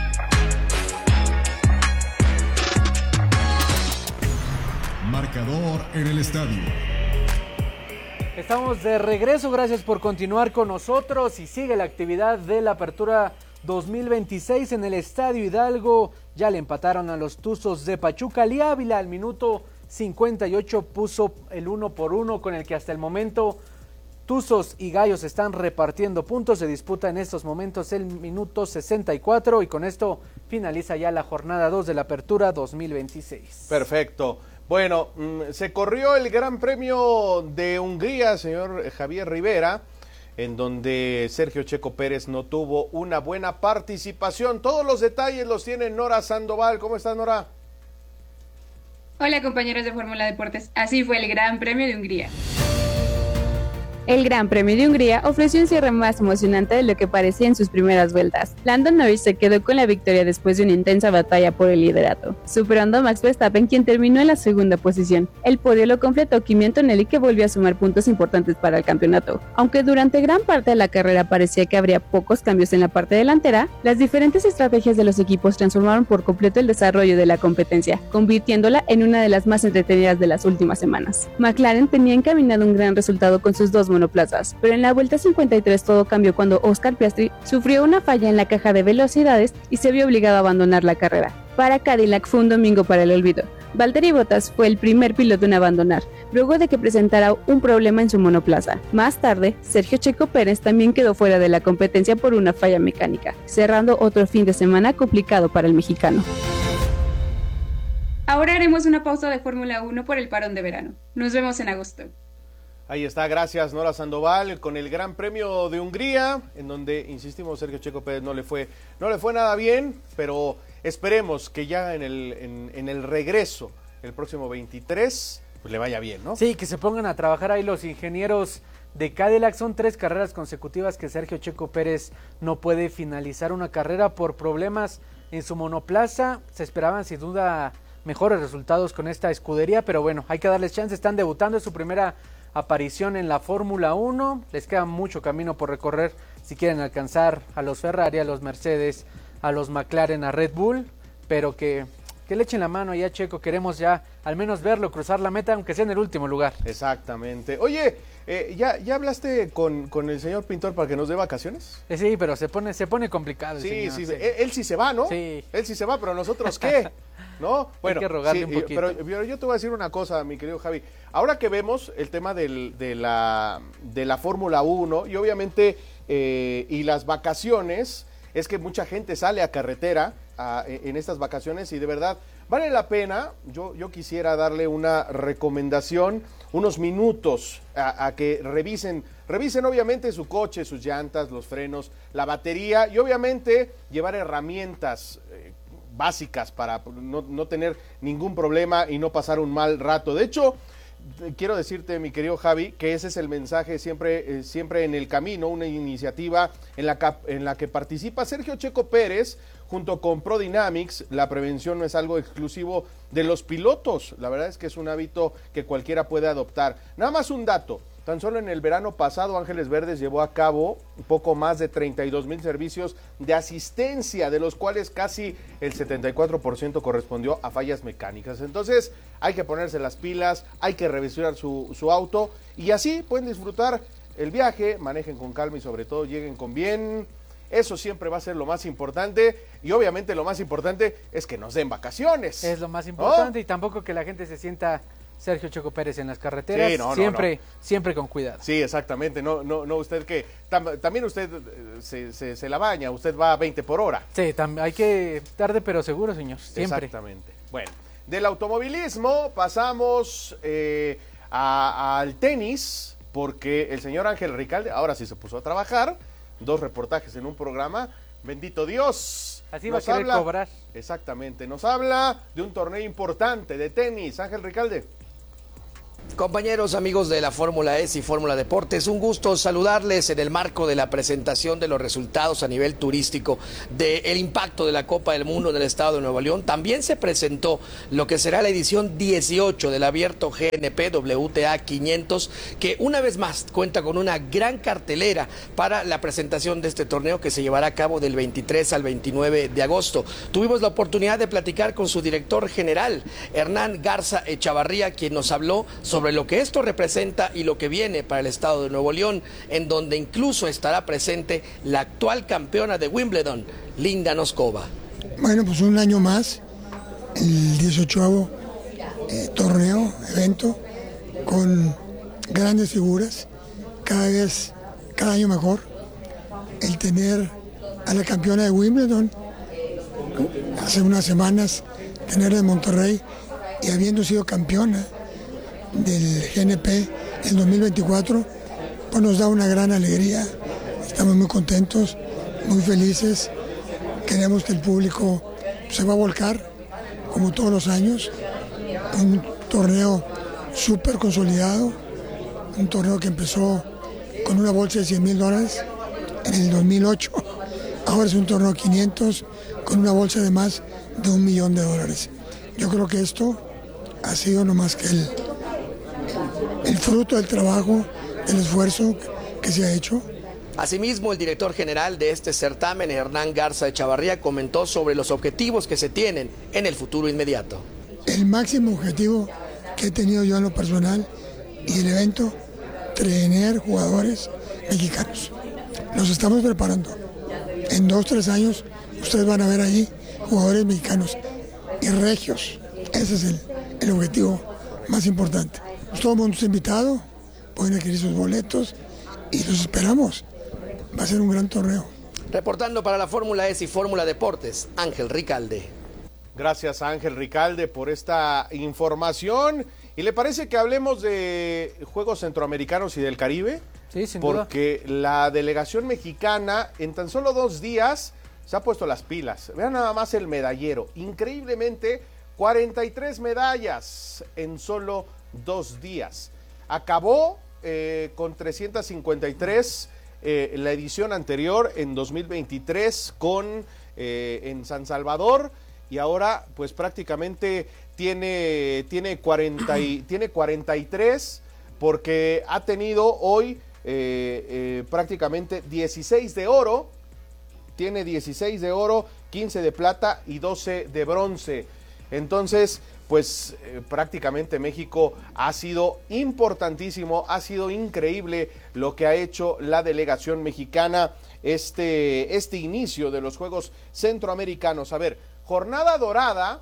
Speaker 5: Marcador en el estadio.
Speaker 16: Estamos de regreso, gracias por continuar con nosotros y sigue la actividad de la apertura dos mil veintiséis en el Estadio Hidalgo. Ya le empataron a los Tuzos de Pachuca. Lee Ávila al minuto cincuenta y ocho puso el uno por uno con el que hasta el momento Tuzos y Gallos están repartiendo puntos. Se disputa en estos momentos el minuto sesenta y cuatro y con esto finaliza ya la jornada dos de la apertura dos mil veintiséis.
Speaker 14: Perfecto. Bueno, se corrió el Gran Premio de Hungría, señor Javier Rivera, en donde Sergio Checo Pérez no tuvo una buena participación. Todos los detalles los tiene Nora Sandoval. ¿Cómo estás, Nora?
Speaker 11: Hola, compañeros de Fórmula Deportes. Así fue el Gran Premio de Hungría.
Speaker 12: El Gran Premio de Hungría ofreció un cierre más emocionante de lo que parecía en sus primeras vueltas. Lando Norris se quedó con la victoria después de una intensa batalla por el liderato, superando a Max Verstappen, quien terminó en la segunda posición. El podio lo completó Kimi Antonelli, que volvió a sumar puntos importantes para el campeonato. Aunque durante gran parte de la carrera parecía que habría pocos cambios en la parte delantera, las diferentes estrategias de los equipos transformaron por completo el desarrollo de la competencia, convirtiéndola en una de las más entretenidas de las últimas semanas. McLaren tenía encaminado un gran resultado con sus dos monoplazas, pero en la vuelta cincuenta y tres todo cambió cuando Oscar Piastri sufrió una falla en la caja de velocidades y se vio obligado a abandonar la carrera. Para Cadillac fue un domingo para el olvido. Valtteri Bottas fue el primer piloto en abandonar, luego de que presentara un problema en su monoplaza. Más tarde, Sergio Checo Pérez también quedó fuera de la competencia por una falla mecánica, cerrando otro fin de semana complicado para el mexicano.
Speaker 11: Ahora haremos una pausa de Fórmula uno por el parón de verano. Nos vemos en agosto.
Speaker 14: Ahí está, gracias Nora Sandoval con el Gran Premio de Hungría, en donde, insistimos, Sergio Checo Pérez no le fue, no le fue nada bien, pero esperemos que ya en el, en, en el regreso, el próximo veintitrés, pues le vaya bien, ¿no?
Speaker 16: Sí, que se pongan a trabajar ahí los ingenieros de Cadillac. Son tres carreras consecutivas que Sergio Checo Pérez no puede finalizar una carrera por problemas en su monoplaza. Se esperaban sin duda mejores resultados con esta escudería, pero bueno, hay que darles chance, están debutando, es su primera aparición en la Fórmula uno, les queda mucho camino por recorrer si quieren alcanzar a los Ferrari, a los Mercedes, a los McLaren, a Red Bull, pero que, que le echen la mano ya, Checo, queremos ya al menos verlo cruzar la meta, aunque sea en el último lugar.
Speaker 14: Exactamente. Oye, eh, ¿ya, ¿ya hablaste con, con el señor pintor para que nos dé vacaciones?
Speaker 16: Eh, sí, pero se pone, se pone complicado el
Speaker 14: sí,
Speaker 16: señor.
Speaker 14: Sí,
Speaker 16: sí,
Speaker 14: él, él sí se va, ¿no?
Speaker 16: Sí.
Speaker 14: Él sí se va, pero ¿nosotros qué? ¿No? Bueno,
Speaker 16: hay que rogarle
Speaker 14: sí,
Speaker 16: un poquito.
Speaker 14: Pero, pero yo te voy a decir una cosa, mi querido Javi. Ahora que vemos el tema del, de la, de la Fórmula uno y obviamente eh, y las vacaciones, es que mucha gente sale a carretera a, en estas vacaciones y de verdad vale la pena. Yo, yo quisiera darle una recomendación, unos minutos a, a que revisen, revisen obviamente su coche, sus llantas, los frenos, la batería y obviamente llevar herramientas eh, básicas para no, no tener ningún problema y no pasar un mal rato. De hecho, quiero decirte, mi querido Javi, que ese es el mensaje siempre, eh, siempre en el camino, una iniciativa en la, en la que participa Sergio Checo Pérez junto con ProDynamics. La prevención no es algo exclusivo de los pilotos, la verdad es que es un hábito que cualquiera puede adoptar. Nada más un dato. Tan solo en el verano pasado, Ángeles Verdes llevó a cabo un poco más de treinta y dos mil servicios de asistencia, de los cuales casi el setenta y cuatro por ciento correspondió a fallas mecánicas. Entonces, hay que ponerse las pilas, hay que revisar su, su auto y así pueden disfrutar el viaje, manejen con calma y sobre todo lleguen con bien. Eso siempre va a ser lo más importante y obviamente lo más importante es que nos den vacaciones.
Speaker 16: Es lo más importante,
Speaker 14: ¿no?
Speaker 16: Y tampoco que la gente se sienta Sergio Checo Pérez en las carreteras,
Speaker 14: sí, no,
Speaker 16: siempre,
Speaker 14: no, no.
Speaker 16: siempre con cuidado.
Speaker 14: Sí, exactamente, no, no, no usted que, tam, también usted se, se, se la baña, usted va a veinte por hora.
Speaker 16: Sí, tam, hay que tarde pero seguro, señor, siempre.
Speaker 14: Exactamente. Bueno, del automovilismo pasamos eh, a, al tenis, porque el señor Ángel Ricalde ahora sí se puso a trabajar, dos reportajes en un programa, bendito Dios.
Speaker 16: Así va a querer
Speaker 14: habla,
Speaker 16: cobrar.
Speaker 14: Exactamente, nos habla de un torneo importante de tenis, Ángel Ricalde.
Speaker 13: Compañeros, amigos de la Fórmula E y Fórmula Deportes, un gusto saludarles en el marco de la presentación de los resultados a nivel turístico del impacto de la Copa del Mundo en el estado de Nuevo León. También se presentó lo que será la edición dieciocho del abierto G N P W T A quinientos, que una vez más cuenta con una gran cartelera para la presentación de este torneo que se llevará a cabo del veintitrés al veintinueve de agosto. Tuvimos la oportunidad de platicar con su director general, Hernán Garza Echavarría, quien nos habló sobre lo que esto representa y lo que viene para el estado de Nuevo León, en donde incluso estará presente la actual campeona de Wimbledon, Linda Noskova.
Speaker 15: Bueno, pues un año más, el dieciochavo eh, torneo, evento, con grandes figuras, cada vez, cada año mejor. El tener a la campeona de Wimbledon, hace unas semanas, tenerla en Monterrey y habiendo sido campeona del G N P en dos mil veinticuatro, pues nos da una gran alegría, estamos muy contentos, muy felices, queremos que el público se va a volcar, como todos los años, un torneo súper consolidado, un torneo que empezó con una bolsa de cien mil dólares en el dos mil ocho, ahora es un torneo quinientos con una bolsa de más de un millón de dólares. Yo creo que esto ha sido no más que el el fruto del trabajo, del esfuerzo que se ha hecho.
Speaker 13: Asimismo, el director general de este certamen, Hernán Garza Echavarría, comentó sobre los objetivos que se tienen en el futuro inmediato.
Speaker 15: El máximo objetivo que he tenido yo en lo personal y el evento, tener jugadores mexicanos. Los estamos preparando. En dos, tres años, ustedes van a ver allí jugadores mexicanos y regios. Ese es el, el objetivo más importante. Todo el mundo está invitado, pueden adquirir sus boletos y los esperamos. Va a ser un gran torneo.
Speaker 13: Reportando para la Fórmula E y Fórmula Deportes, Ángel Ricalde.
Speaker 14: Gracias a Ángel Ricalde por esta información. ¿Y le parece que hablemos de Juegos Centroamericanos y del Caribe?
Speaker 16: Sí, sin
Speaker 14: Porque
Speaker 16: duda.
Speaker 14: Porque la delegación mexicana en tan solo dos días se ha puesto las pilas. Vean nada más el medallero. Increíblemente, cuarenta y tres medallas en solo dos días. Acabó eh, con trescientas cincuenta y tres eh, la edición anterior en dos mil veintitrés con eh, en San Salvador, y ahora pues prácticamente tiene tiene cuarenta y, tiene cuarenta y tres, porque ha tenido hoy eh, eh, prácticamente dieciséis de oro, tiene dieciséis de oro, quince de plata y doce de bronce. Entonces, pues eh, prácticamente México ha sido importantísimo, ha sido increíble lo que ha hecho la delegación mexicana este, este inicio de los Juegos Centroamericanos. A ver, jornada dorada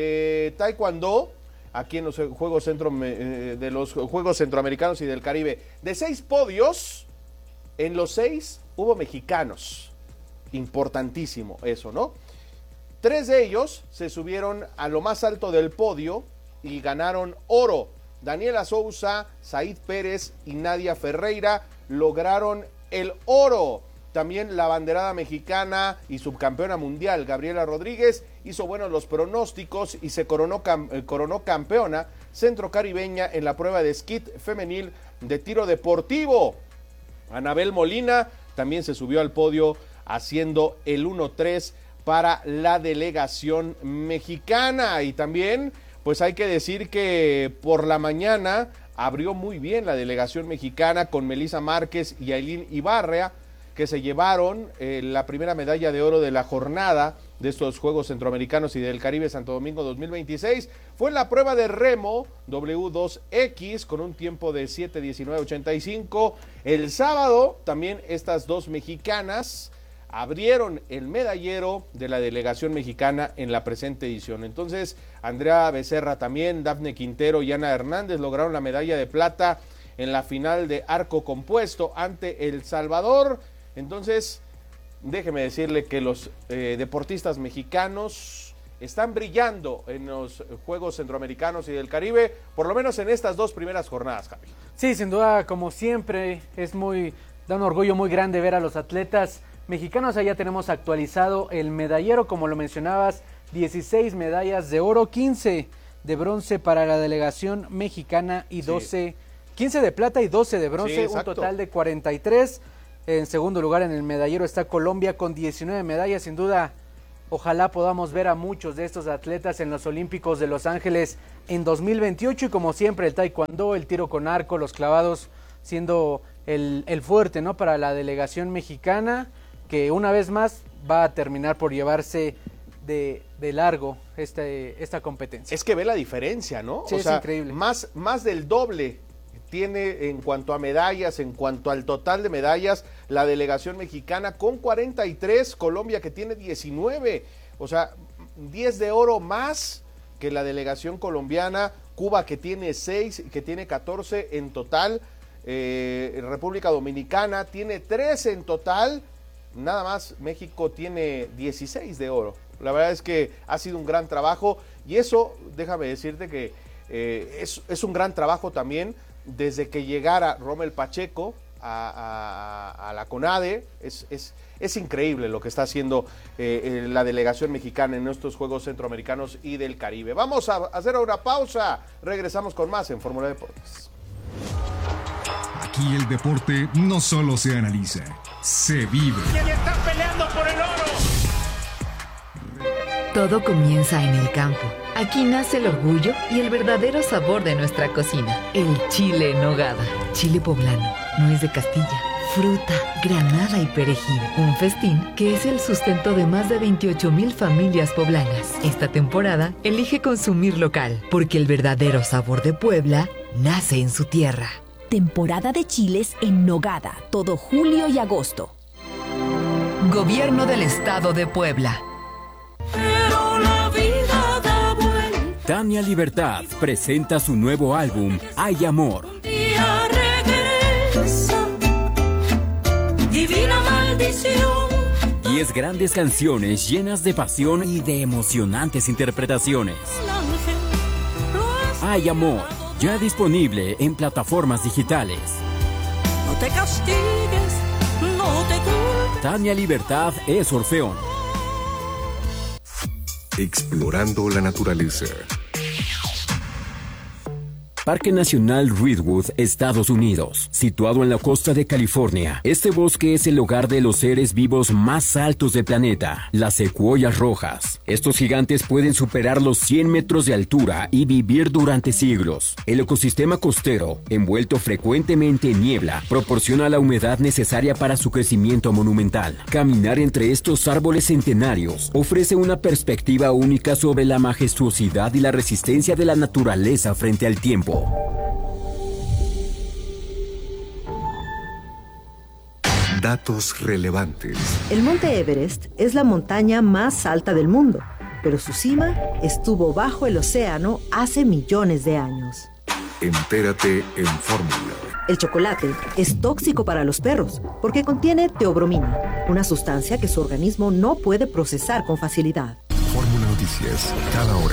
Speaker 14: de Taekwondo, aquí en los Juegos Centro, eh, de los Juegos Centroamericanos y del Caribe, de seis podios, en los seis hubo mexicanos. Importantísimo eso, ¿no? Tres de ellos se subieron a lo más alto del podio y ganaron oro. Daniela Souza, Said Pérez y Nadia Ferreira lograron el oro. También la abanderada mexicana y subcampeona mundial, Gabriela Rodríguez, hizo buenos los pronósticos y se coronó, cam coronó campeona centrocaribeña en la prueba de esquí femenil de tiro deportivo. Anabel Molina también se subió al podio haciendo el uno tres para la delegación mexicana. Y también, pues hay que decir que por la mañana abrió muy bien la delegación mexicana con Melissa Márquez y Ailín Ibarra, que se llevaron eh, la primera medalla de oro de la jornada de estos Juegos Centroamericanos y del Caribe Santo Domingo dos mil veintiséis. Fue en la prueba de remo W dos X con un tiempo de siete diecinueve ochenta y cinco. El sábado también estas dos mexicanas abrieron el medallero de la delegación mexicana en la presente edición. Entonces, Andrea Becerra también, Dafne Quintero y Ana Hernández lograron la medalla de plata en la final de arco compuesto ante El Salvador. Entonces, déjeme decirle que los eh, deportistas mexicanos están brillando en los Juegos Centroamericanos y del Caribe, por lo menos en estas dos primeras jornadas, Javi.
Speaker 16: Sí, sin duda, como siempre, es muy, da un orgullo muy grande ver a los atletas mexicanos. Allá tenemos actualizado el medallero, como lo mencionabas, dieciséis medallas de oro, quince de bronce para la delegación mexicana y doce, sí. quince de plata y doce de bronce, sí, un total de cuarenta y tres. En segundo lugar en el medallero está Colombia con diecinueve medallas. Sin duda, ojalá podamos ver a muchos de estos atletas en los Olímpicos de Los Ángeles en dos mil veintiocho, y como siempre el taekwondo, el tiro con arco, los clavados siendo el, el fuerte, ¿no?, para la delegación mexicana, que una vez más va a terminar por llevarse de, de largo este, esta competencia.
Speaker 14: Es que ve la diferencia, ¿no?
Speaker 16: Sí,
Speaker 14: o
Speaker 16: es
Speaker 14: sea,
Speaker 16: increíble.
Speaker 14: Más, más del doble tiene en cuanto a medallas, en cuanto al total de medallas, la delegación mexicana con cuarenta y tres, Colombia que tiene diecinueve, o sea, diez de oro más que la delegación colombiana, Cuba que tiene seis, que tiene catorce en total, eh, República Dominicana tiene trece en total, nada más México tiene dieciséis de oro. La verdad es que ha sido un gran trabajo, y eso, déjame decirte que eh, es, es un gran trabajo también desde que llegara Rommel Pacheco a, a, a la CONADE. Es, es, es increíble lo que está haciendo eh, la delegación mexicana en estos Juegos Centroamericanos y del Caribe. Vamos a hacer una pausa, regresamos con más en Fórmula Deportes.
Speaker 5: Aquí el deporte no solo se analiza, se vive.
Speaker 17: ¡Que le están peleando por el oro!
Speaker 18: Todo comienza en el campo. Aquí nace el orgullo y el verdadero sabor de nuestra cocina. El chile en nogada. Chile poblano, nuez de Castilla, fruta, granada y perejil. Un festín que es el sustento de más de veintiocho mil familias poblanas. Esta temporada elige consumir local, porque el verdadero sabor de Puebla nace en su tierra.
Speaker 19: Temporada de chiles en nogada, todo julio y agosto.
Speaker 18: Gobierno del Estado de Puebla.
Speaker 17: Pero la vida da vuelta.
Speaker 8: Tania Libertad presenta su nuevo álbum, Hay Amor.
Speaker 17: Un día regresa, divina maldición.
Speaker 8: Diez grandes canciones llenas de pasión y de emocionantes interpretaciones. Hay Amor, ya disponible en plataformas digitales.
Speaker 17: No te castigues, no te culpes.
Speaker 8: Tania Libertad es Orfeón.
Speaker 5: Explorando la naturaleza.
Speaker 8: Parque Nacional Redwood, Estados Unidos, situado en la costa de California. Este bosque es el hogar de los seres vivos más altos del planeta, las secuoyas rojas. Estos gigantes pueden superar los cien metros de altura y vivir durante siglos. El ecosistema costero, envuelto frecuentemente en niebla, proporciona la humedad necesaria para su crecimiento monumental. Caminar entre estos árboles centenarios ofrece una perspectiva única sobre la majestuosidad y la resistencia de la naturaleza frente al tiempo.
Speaker 5: Datos relevantes.
Speaker 27: El Monte Everest es la montaña más alta del mundo, pero su cima estuvo bajo el océano hace millones de años.
Speaker 5: Entérate en Fórmula.
Speaker 27: El chocolate es tóxico para los perros porque contiene teobromina, una sustancia que su organismo no puede procesar con facilidad.
Speaker 5: Fórmula Noticias, cada hora.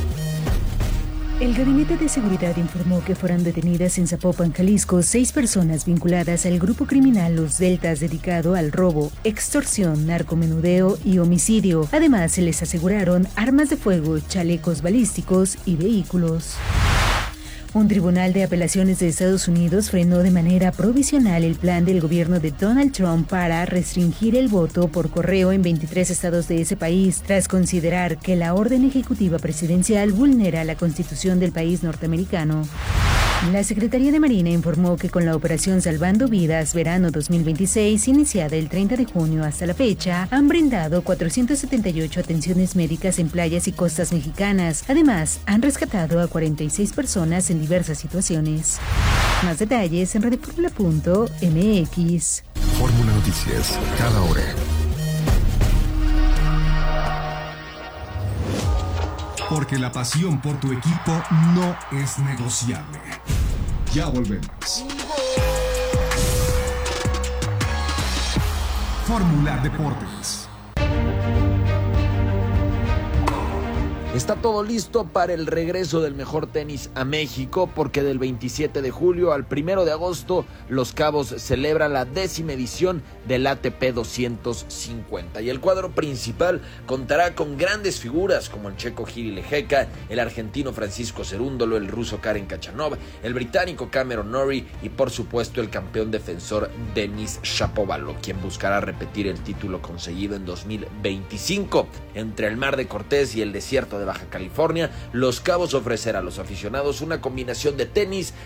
Speaker 20: El Gabinete de Seguridad informó que fueron detenidas en Zapopan, Jalisco, seis personas vinculadas al grupo criminal Los Deltas dedicado al robo, extorsión, narcomenudeo y homicidio. Además, se les aseguraron armas de fuego, chalecos balísticos y vehículos. Un tribunal de apelaciones de Estados Unidos frenó de manera provisional el plan del gobierno de Donald Trump para restringir el voto por correo en veintitrés estados de ese país, tras considerar que la orden ejecutiva presidencial vulnera la Constitución del país norteamericano. La Secretaría de Marina informó que con la operación Salvando Vidas Verano dos mil veintiséis, iniciada el treinta de junio hasta la fecha, han brindado cuatrocientas setenta y ocho atenciones médicas en playas y costas mexicanas. Además, han rescatado a cuarenta y seis personas en diversas situaciones. Más detalles en radioformula punto m x.
Speaker 5: Fórmula Noticias, cada hora. porque la pasión por tu equipo no es negociable. Ya volvemos. Fórmula Deportes.
Speaker 2: Está todo listo para el regreso del mejor tenis a México, porque del veintisiete de julio al primero de agosto Los Cabos celebra la décima edición del A T P doscientos cincuenta, y el cuadro principal contará con grandes figuras como el checo Jiri Lehecka, el argentino Francisco Cerúndolo, el ruso Karen Khachanov, el británico Cameron Norrie y por supuesto el campeón defensor Denis Shapovalov, quien buscará repetir el título conseguido en dos mil veinticinco. Entre el Mar de Cortés y el desierto de Baja California, Los Cabos ofrecerá a los aficionados una combinación de tenis